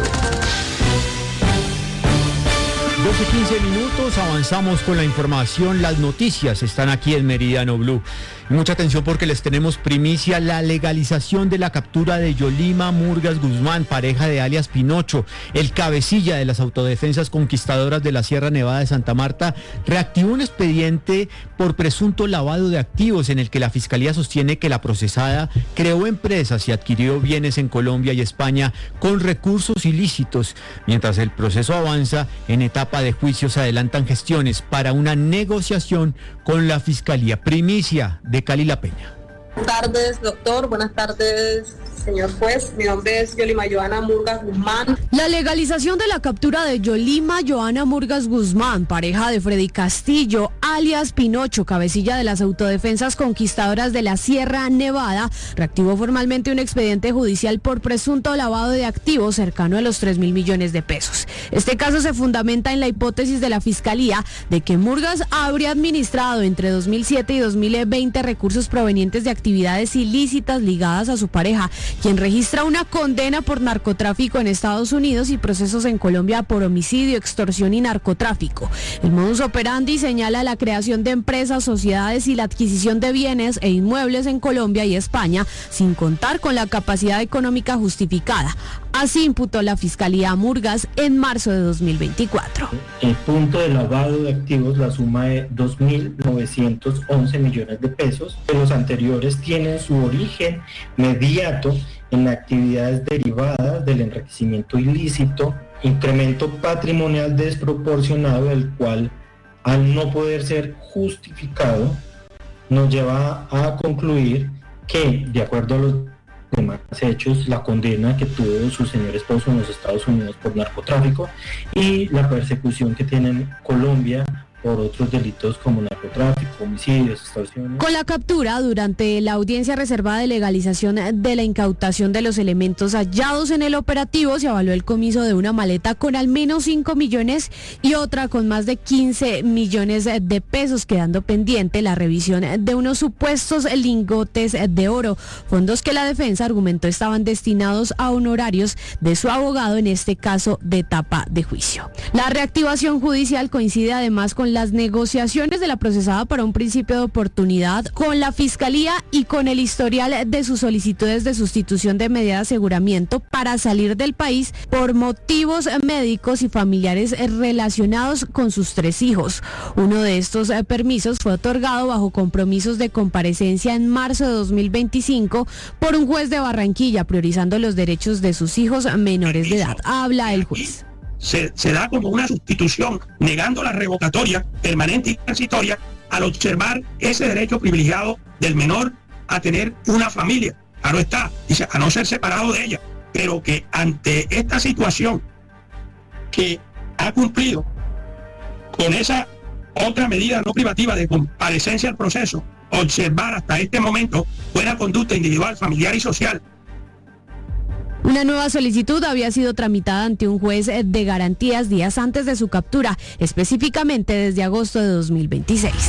doce quince minutos, avanzamos con la información. Las noticias están aquí en Meridiano Blue. Mucha atención porque les tenemos primicia: la legalización de la captura de Yolima Murgas Guzmán, pareja de alias Pinocho, el cabecilla de las autodefensas conquistadoras de la Sierra Nevada de Santa Marta, reactivó un expediente por presunto lavado de activos en el que la Fiscalía sostiene que la procesada creó empresas y adquirió bienes en Colombia y España con recursos ilícitos. Mientras el proceso avanza, en etapa de juicio se adelantan gestiones para una negociación con la Fiscalía. Primicia de Cali La Peña. Buenas tardes, doctor. Buenas tardes, señor juez. Mi nombre es Yolima Joana Murgas Guzmán. La legalización de la captura de Yolima Joana Murgas Guzmán, pareja de Freddy Castillo, alias Pinocho, cabecilla de las autodefensas conquistadoras de la Sierra Nevada, reactivó formalmente un expediente judicial por presunto lavado de activos cercano a los tres mil millones de pesos. Este caso se fundamenta en la hipótesis de la Fiscalía de que Murgas habría administrado entre dos mil siete y dos mil veinte recursos provenientes de actividades ilícitas ligadas a su pareja, quien registra una condena por narcotráfico en Estados Unidos y procesos en Colombia por homicidio, extorsión y narcotráfico. El modus operandi señala la creación de empresas, sociedades y la adquisición de bienes e inmuebles en Colombia y España sin contar con la capacidad económica justificada. Así imputó la Fiscalía a Murgas en marzo de dos mil veinticuatro. El punto de lavado de activos, la suma de dos mil novecientos once millones de pesos. Los anteriores tienen su origen mediato en actividades derivadas del enriquecimiento ilícito, incremento patrimonial desproporcionado, del cual, al no poder ser justificado, nos lleva a concluir que, de acuerdo a los demás hechos, la condena que tuvo su señor esposo en los Estados Unidos por narcotráfico y la persecución que tiene en Colombia por otros delitos como narcotráfico, homicidios, extorsiones. Con la captura, durante la audiencia reservada de legalización de la incautación de los elementos hallados en el operativo, se avaló el comiso de una maleta con al menos cinco millones y otra con más de quince millones de pesos, quedando pendiente la revisión de unos supuestos lingotes de oro, fondos que la defensa argumentó estaban destinados a honorarios de su abogado, en este caso de etapa de juicio. La reactivación judicial coincide además con las negociaciones de la procesada para un principio de oportunidad con la Fiscalía y con el historial de sus solicitudes de sustitución de medida de aseguramiento para salir del país por motivos médicos y familiares relacionados con sus tres hijos. Uno de estos permisos fue otorgado bajo compromisos de comparecencia en marzo de dos mil veinticinco por un juez de Barranquilla, priorizando los derechos de sus hijos menores de edad. Habla el juez. Se, se da como una sustitución, negando la revocatoria permanente y transitoria al observar ese derecho privilegiado del menor a tener una familia. Claro está, dice, a no ser separado de ella, pero que ante esta situación que ha cumplido con esa otra medida no privativa de comparecencia al proceso, observar hasta este momento buena conducta individual, familiar y social. Una nueva solicitud había sido tramitada ante un juez de garantías días antes de su captura, específicamente desde agosto de dos mil veintiséis.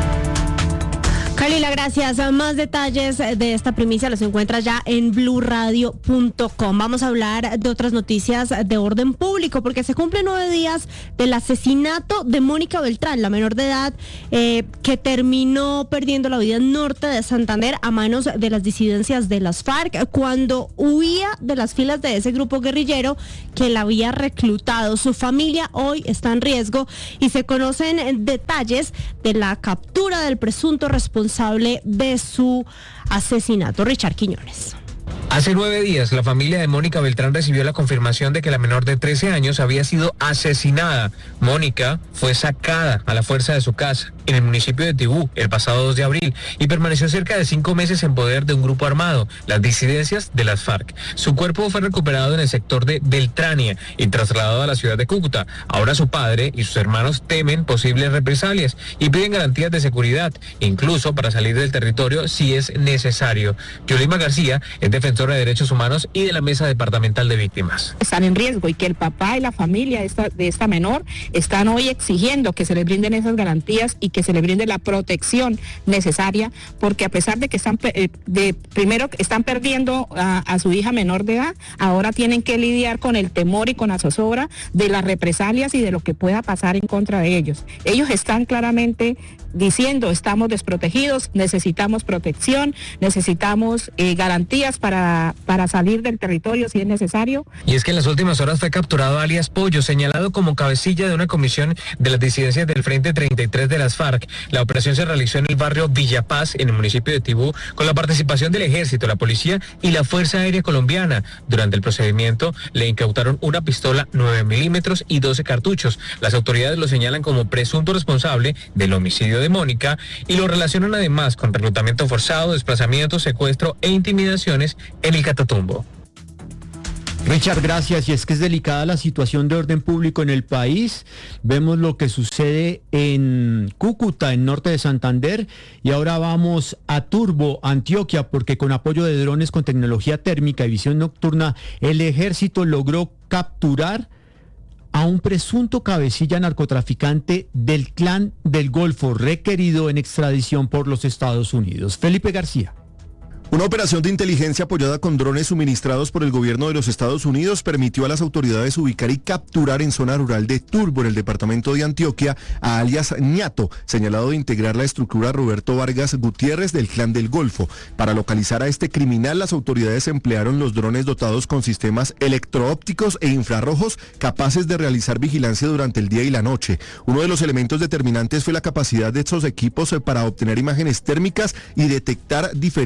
Carolina, gracias. Más detalles de esta primicia los encuentras ya en blue radio punto com. Vamos a hablar de otras noticias de orden público, porque se cumplen nueve días del asesinato de Mónica Beltrán, la menor de edad eh, que terminó perdiendo la vida en norte de Santander a manos de las disidencias de las FARC cuando huía de las filas de ese grupo guerrillero que la había reclutado. Su familia hoy está en riesgo y se conocen detalles de la captura del presunto responsable de su asesinato. Richard Quiñones. Hace nueve días, la familia de Mónica Beltrán recibió la confirmación de que la menor de trece años había sido asesinada. Mónica fue sacada a la fuerza de su casa en el municipio de Tibú el pasado dos de abril y permaneció cerca de cinco meses en poder de un grupo armado, las disidencias de las FARC. Su cuerpo fue recuperado en el sector de Beltrania y trasladado a la ciudad de Cúcuta. Ahora su padre y sus hermanos temen posibles represalias y piden garantías de seguridad, incluso para salir del territorio si es necesario. Yolima García es defensora de derechos humanos y de la Mesa Departamental de Víctimas. Están en riesgo y que el papá y la familia de esta, de esta menor están hoy exigiendo que se les brinden esas garantías y que se le brinde la protección necesaria, porque a pesar de que están de primero están perdiendo a, a su hija menor de edad, ahora tienen que lidiar con el temor y con la zozobra de las represalias y de lo que pueda pasar en contra de ellos. Ellos están claramente diciendo, estamos desprotegidos, necesitamos protección, necesitamos eh, garantías para, para salir del territorio si es necesario. Y es que en las últimas horas fue capturado alias Pollo, señalado como cabecilla de una comisión de las disidencias del Frente treinta y tres de las FARC. La operación se realizó en el barrio Villa Paz, en el municipio de Tibú, con la participación del Ejército, la Policía y la Fuerza Aérea Colombiana. Durante el procedimiento le incautaron una pistola nueve milímetros y doce cartuchos. Las autoridades lo señalan como presunto responsable del homicidio de Mónica y lo relacionan además con reclutamiento forzado, desplazamiento, secuestro e intimidaciones en el Catatumbo. Richard, gracias. Y es que es delicada la situación de orden público en el país. Vemos lo que sucede en Cúcuta, en norte de Santander, y ahora vamos a Turbo, Antioquia, porque con apoyo de drones con tecnología térmica y visión nocturna, el ejército logró capturar a un presunto cabecilla narcotraficante del Clan del Golfo, requerido en extradición por los Estados Unidos. Felipe García. Una operación de inteligencia apoyada con drones suministrados por el gobierno de los Estados Unidos permitió a las autoridades ubicar y capturar en zona rural de Turbo, en el departamento de Antioquia, a alias Ñato, señalado de integrar la estructura Roberto Vargas Gutiérrez del Clan del Golfo. Para localizar a este criminal, las autoridades emplearon los drones dotados con sistemas electroópticos e infrarrojos capaces de realizar vigilancia durante el día y la noche. Uno de los elementos determinantes fue la capacidad de estos equipos para obtener imágenes térmicas y detectar diferencias de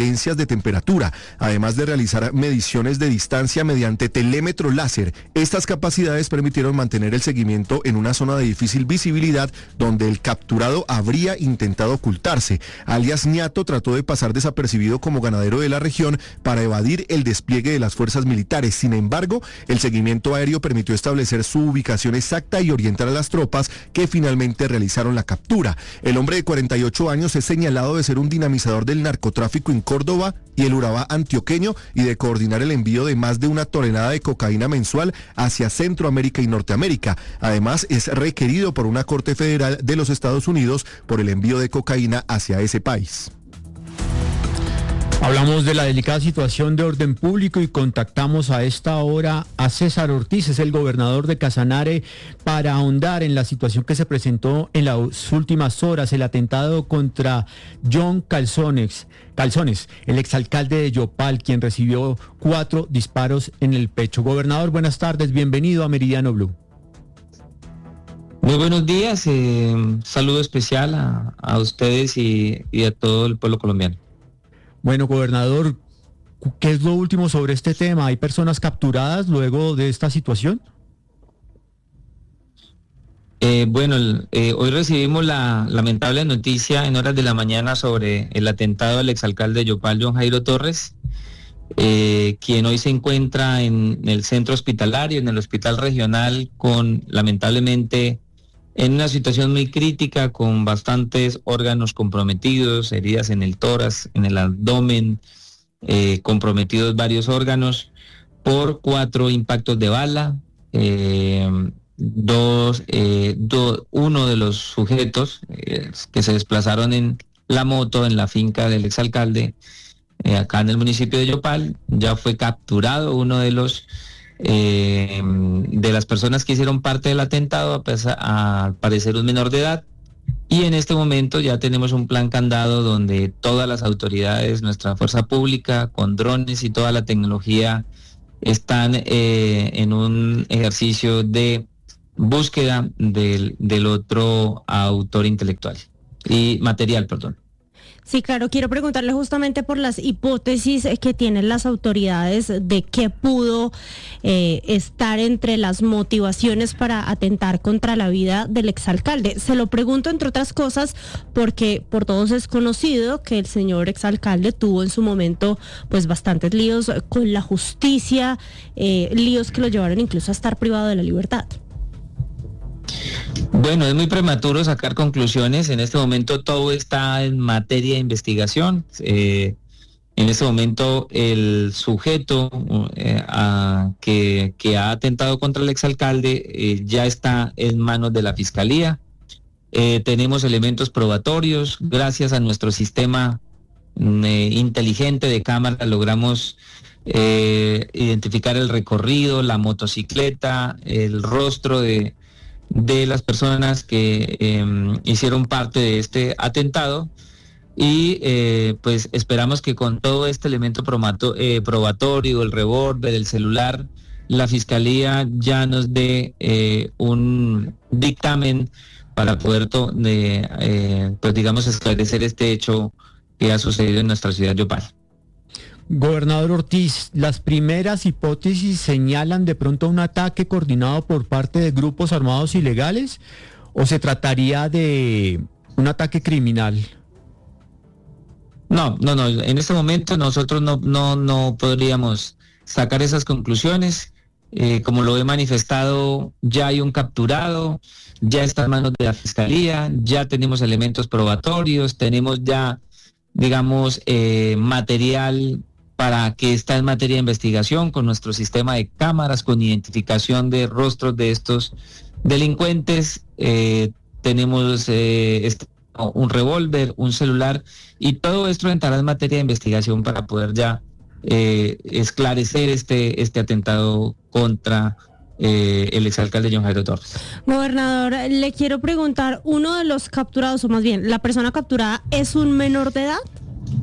temperatura, además de realizar mediciones de distancia mediante telémetro láser. Estas capacidades permitieron mantener el seguimiento en una zona de difícil visibilidad donde el capturado habría intentado ocultarse. Alias Ñato trató de pasar desapercibido como ganadero de la región para evadir el despliegue de las fuerzas militares. Sin embargo, el seguimiento aéreo permitió establecer su ubicación exacta y orientar a las tropas que finalmente realizaron la captura. El hombre de cuarenta y ocho años es señalado de ser un dinamizador del narcotráfico en Córdoba y el Urabá antioqueño y de coordinar el envío de más de una tonelada de cocaína mensual hacia Centroamérica y Norteamérica. Además, es requerido por una corte federal de los Estados Unidos por el envío de cocaína hacia ese país. Hablamos de la delicada situación de orden público y contactamos a esta hora a César Ortiz, es el gobernador de Casanare, para ahondar en la situación que se presentó en las últimas horas, el atentado contra John Calzones, Calzones, el exalcalde de Yopal, quien recibió cuatro disparos en el pecho. Gobernador, buenas tardes, bienvenido a Meridiano Blue. Muy buenos días, eh, saludo especial a, a ustedes y, y a todo el pueblo colombiano. Bueno, gobernador, ¿qué es lo último sobre este tema? ¿Hay personas capturadas luego de esta situación? Eh, bueno, eh, hoy recibimos la lamentable noticia en horas de la mañana sobre el atentado al exalcalde de Yopal, John Jairo Torres, eh, quien hoy se encuentra en el centro hospitalario, en el hospital regional, con lamentablemente en una situación muy crítica, con bastantes órganos comprometidos, heridas en el tórax, en el abdomen, eh, comprometidos varios órganos por cuatro impactos de bala. Eh, dos, eh, do, uno de los sujetos eh, que se desplazaron en la moto en la finca del exalcalde, eh, acá en el municipio de Yopal, ya fue capturado uno de los Eh, de las personas que hicieron parte del atentado, a pesar, a, al parecer un menor de edad, y en este momento ya tenemos un plan candado donde todas las autoridades, nuestra fuerza pública, con drones y toda la tecnología, están eh, en un ejercicio de búsqueda del, del otro autor intelectual y material, perdón. Sí, claro, quiero preguntarle justamente por las hipótesis que tienen las autoridades de qué pudo eh, estar entre las motivaciones para atentar contra la vida del exalcalde. Se lo pregunto, entre otras cosas, porque por todos es conocido que el señor exalcalde tuvo en su momento pues bastantes líos con la justicia, eh, líos que lo llevaron incluso a estar privado de la libertad. Bueno, es muy prematuro sacar conclusiones. En este momento todo está en materia de investigación. Eh, en este momento el sujeto eh, a, que, que ha atentado contra el exalcalde eh, ya está en manos de la Fiscalía. Eh, tenemos elementos probatorios. Gracias a nuestro sistema eh, inteligente de cámara logramos eh, identificar el recorrido, la motocicleta, el rostro de... de las personas que eh, hicieron parte de este atentado y eh, pues esperamos que con todo este elemento probato, eh, probatorio, el revólver, el celular, la Fiscalía ya nos dé eh, un dictamen para poder to- de, eh, pues digamos esclarecer este hecho que ha sucedido en nuestra ciudad de Yopal. Gobernador Ortiz, las primeras hipótesis señalan de pronto un ataque coordinado por parte de grupos armados ilegales, ¿o se trataría de un ataque criminal? No, no, no. En este momento nosotros no, no, no podríamos sacar esas conclusiones. Eh, como lo he manifestado, ya hay un capturado, ya está en manos de la Fiscalía, ya tenemos elementos probatorios, tenemos ya, digamos, eh, material para que está en materia de investigación con nuestro sistema de cámaras, con identificación de rostros de estos delincuentes. Eh, tenemos eh, este, un revólver, un celular, y todo esto entrará en materia de investigación para poder ya eh, esclarecer este, este atentado contra eh, el exalcalde John Jairo Torres. Gobernador, le quiero preguntar, uno de los capturados, o más bien, la persona capturada, ¿es un menor de edad?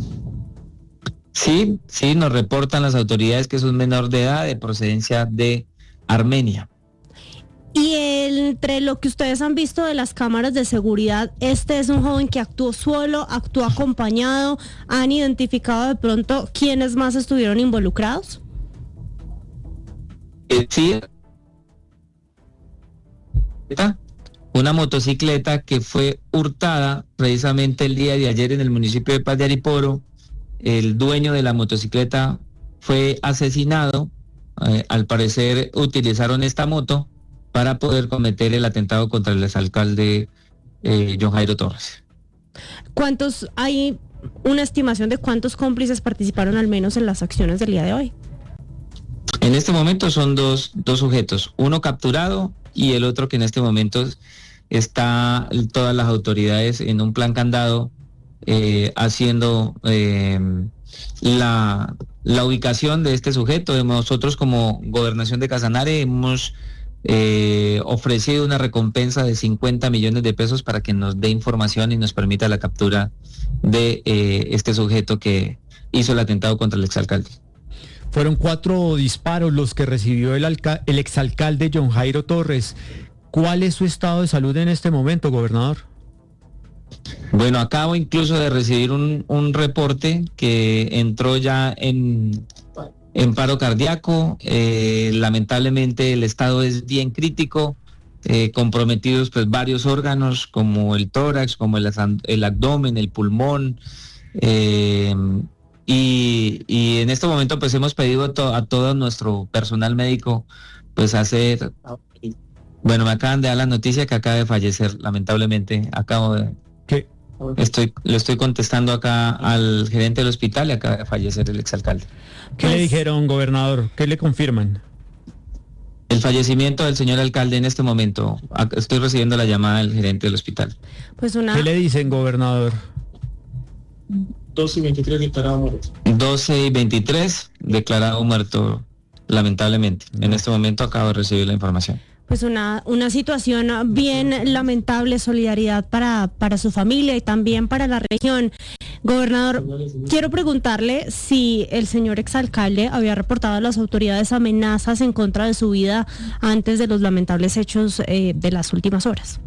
Sí, sí, nos reportan las autoridades que es un menor de edad de procedencia de Armenia. Y entre lo que ustedes han visto de las cámaras de seguridad, este es un joven que actuó solo, actuó acompañado. ¿Han identificado de pronto quiénes más estuvieron involucrados? Eh, sí. Una motocicleta que fue hurtada precisamente el día de ayer en el municipio de Paz de Ariporo. El dueño de la motocicleta fue asesinado. Eh, al parecer utilizaron esta moto para poder cometer el atentado contra el exalcalde eh, John Jairo Torres. ¿Cuántos, hay una estimación de cuántos cómplices participaron al menos en las acciones del día de hoy? En este momento son dos, dos sujetos, uno capturado y el otro que en este momento está todas las autoridades en un plan candado eh, haciendo eh, la, la ubicación de este sujeto. Nosotros como Gobernación de Casanare hemos eh, ofrecido una recompensa de cincuenta millones de pesos para que nos dé información y nos permita la captura de eh, este sujeto que hizo el atentado contra el exalcalde. Fueron cuatro disparos los que recibió el, alca- el exalcalde John Jairo Torres. ¿Cuál es su estado de salud en este momento, gobernador? Bueno, acabo incluso de recibir un, un reporte que entró ya en, en paro cardíaco. Eh, lamentablemente el estado es bien crítico, eh, comprometidos pues varios órganos como el tórax, como el, el abdomen, el pulmón. Eh, y, y en este momento pues hemos pedido a, to, a todo nuestro personal médico pues hacer... Bueno, me acaban de dar la noticia que acaba de fallecer, lamentablemente. Acabo de... ¿Qué? Estoy, le estoy contestando acá al gerente del hospital y acaba de fallecer el exalcalde. ¿Qué le dijeron, gobernador? ¿Qué le confirman? El fallecimiento del señor alcalde en este momento. Estoy recibiendo la llamada del gerente del hospital. Pues una... ¿Qué le dicen, gobernador? doce y veintitrés declarado muerto. doce y veintitrés declarado muerto, lamentablemente. En este momento acabo de recibir la información. Pues una, una situación bien lamentable, solidaridad para, para su familia y también para la región. Gobernador, quiero preguntarle si el señor exalcalde había reportado a las autoridades amenazas en contra de su vida antes de los lamentables hechos eh, de las últimas horas.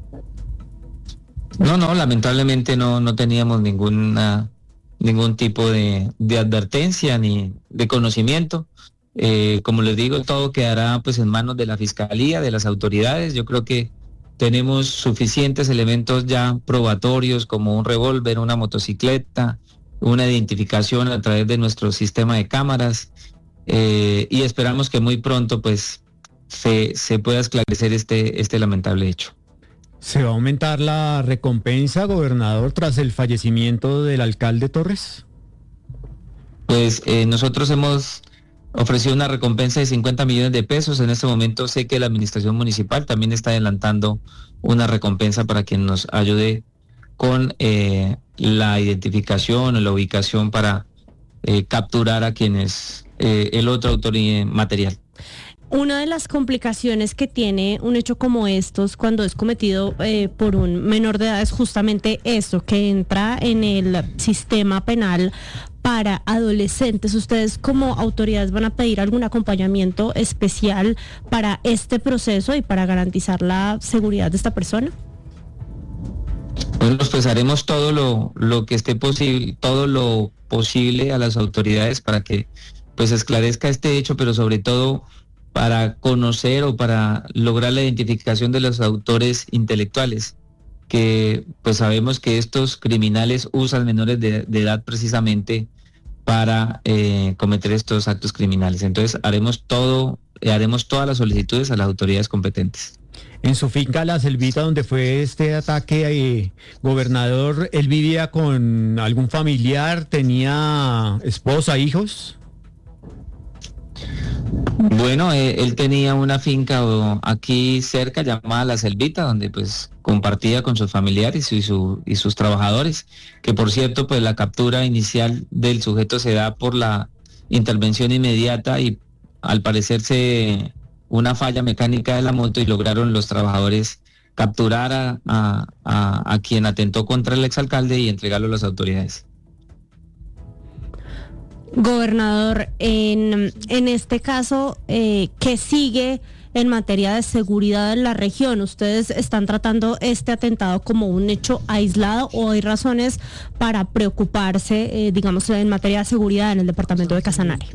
No, no, lamentablemente no, no teníamos ninguna, ningún tipo de, de advertencia ni de conocimiento. Eh, como les digo, todo quedará pues en manos de la Fiscalía, de las autoridades. Yo creo que tenemos suficientes elementos ya probatorios como un revólver, una motocicleta, una identificación a través de nuestro sistema de cámaras eh, y esperamos que muy pronto pues se, se pueda esclarecer este, este lamentable hecho. ¿Se va a aumentar la recompensa, gobernador, tras el fallecimiento del alcalde Torres? Pues eh, nosotros hemos ofrecido una recompensa de cincuenta millones de pesos. En este momento sé que la administración municipal también está adelantando una recompensa para que nos ayude con eh, la identificación o la ubicación para eh, capturar a quienes eh, el otro autor material. Una de las complicaciones que tiene un hecho como estos cuando es cometido eh, por un menor de edad es justamente esto, que entra en el sistema penal para adolescentes. ¿Ustedes como autoridades van a pedir algún acompañamiento especial para este proceso y para garantizar la seguridad de esta persona? Bueno, pues haremos todo lo, lo que esté posible, todo lo posible a las autoridades para que pues esclarezca este hecho, pero sobre todo para conocer o para lograr la identificación de los autores intelectuales, que pues sabemos que estos criminales usan menores de, de edad precisamente para eh, cometer estos actos criminales. Entonces haremos todo, eh, haremos todas las solicitudes a las autoridades competentes. En su finca La Selvita, donde fue este ataque, eh, gobernador, ¿él vivía con algún familiar? ¿Tenía esposa, hijos? Bueno, eh, él tenía una finca o, aquí cerca llamada La Selvita, donde pues compartía con sus familiares y, su, y sus trabajadores, que por cierto pues la captura inicial del sujeto se da por la intervención inmediata y al parecerse una falla mecánica de la moto y lograron los trabajadores capturar a, a, a, a quien atentó contra el exalcalde y entregarlo a las autoridades. Gobernador, en, en este caso, eh, ¿qué sigue en materia de seguridad en la región. ¿Ustedes están tratando este atentado como un hecho aislado o hay razones para preocuparse, eh, digamos, en materia de seguridad en el departamento de Casanare?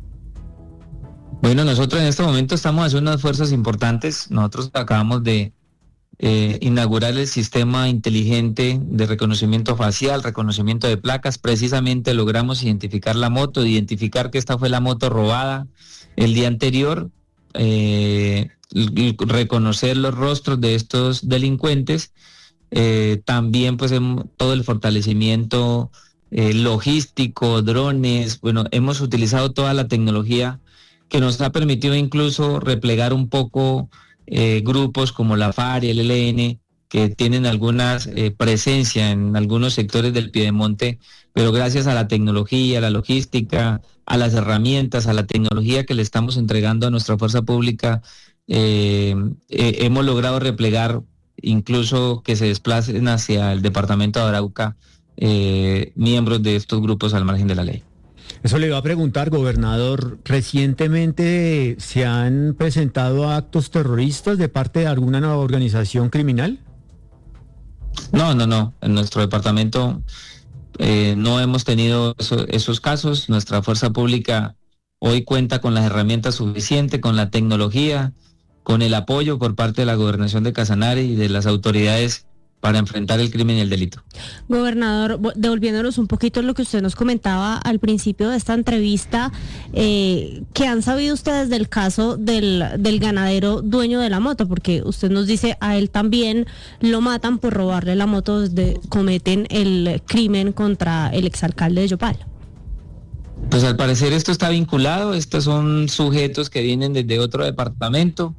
Bueno, nosotros en este momento estamos haciendo unos esfuerzos importantes. Nosotros acabamos de eh, inaugurar el sistema inteligente de reconocimiento facial, reconocimiento de placas. Precisamente logramos identificar la moto, identificar que esta fue la moto robada el día anterior, eh, reconocer los rostros de estos delincuentes. Eh, también pues todo el fortalecimiento eh, logístico, drones. Bueno, hemos utilizado toda la tecnología que nos ha permitido incluso replegar un poco eh, grupos como la FARC y el E L N, que tienen alguna eh, presencia en algunos sectores del Piedemonte, pero gracias a la tecnología, a la logística, a las herramientas, a la tecnología que le estamos entregando a nuestra fuerza pública, eh, eh, hemos logrado replegar, incluso que se desplacen hacia el departamento de Arauca eh, miembros de estos grupos al margen de la ley. Eso le iba a preguntar, gobernador. ¿Recientemente se han presentado actos terroristas de parte de alguna nueva organización criminal? No, no, no. En nuestro departamento eh, no hemos tenido eso, esos casos. Nuestra fuerza pública hoy cuenta con las herramientas suficientes, con la tecnología, con el apoyo por parte de la Gobernación de Casanare y de las autoridades para enfrentar el crimen y el delito. Gobernador, devolviéndonos un poquito lo que usted nos comentaba al principio de esta entrevista, eh, ¿qué han sabido ustedes del caso del, del ganadero dueño de la moto? Porque usted nos dice, a él también lo matan por robarle la moto desde cometen el crimen contra el exalcalde de Yopal. Pues al parecer esto está vinculado, estos son sujetos que vienen desde otro departamento,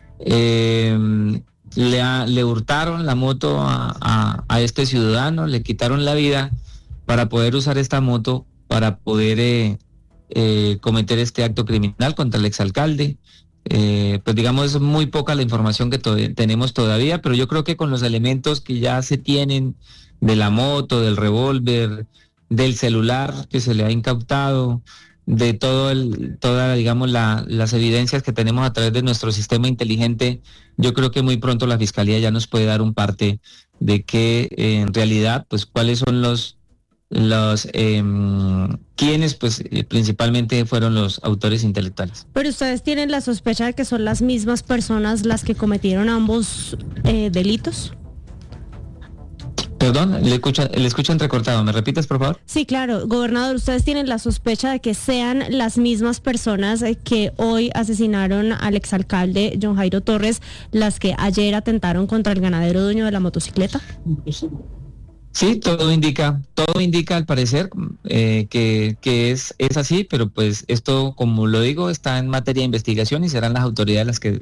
eh, Le, a, le hurtaron la moto a, a, a este ciudadano, le quitaron la vida para poder usar esta moto, para poder eh, eh, cometer este acto criminal contra el exalcalde. Eh, pues digamos, es muy poca la información que to- tenemos todavía, pero yo creo que con los elementos que ya se tienen de la moto, del revólver, del celular que se le ha incautado, de todo el, toda, digamos, la, las evidencias que tenemos a través de nuestro sistema inteligente, yo creo que muy pronto la Fiscalía ya nos puede dar un parte de que eh, en realidad, pues cuáles son los, los eh, quienes, pues eh, principalmente fueron los autores intelectuales. Pero ustedes tienen la sospecha de que son las mismas personas las que cometieron ambos eh, delitos. Perdón, le escucho, le escucho entrecortado. ¿Me repites, por favor? Sí, claro. Gobernador, ¿ustedes tienen la sospecha de que sean las mismas personas que hoy asesinaron al exalcalde John Jairo Torres las que ayer atentaron contra el ganadero dueño de la motocicleta? Sí, todo indica, todo indica al parecer eh, que, que es, es así, pero pues esto, como lo digo, está en materia de investigación y serán las autoridades las que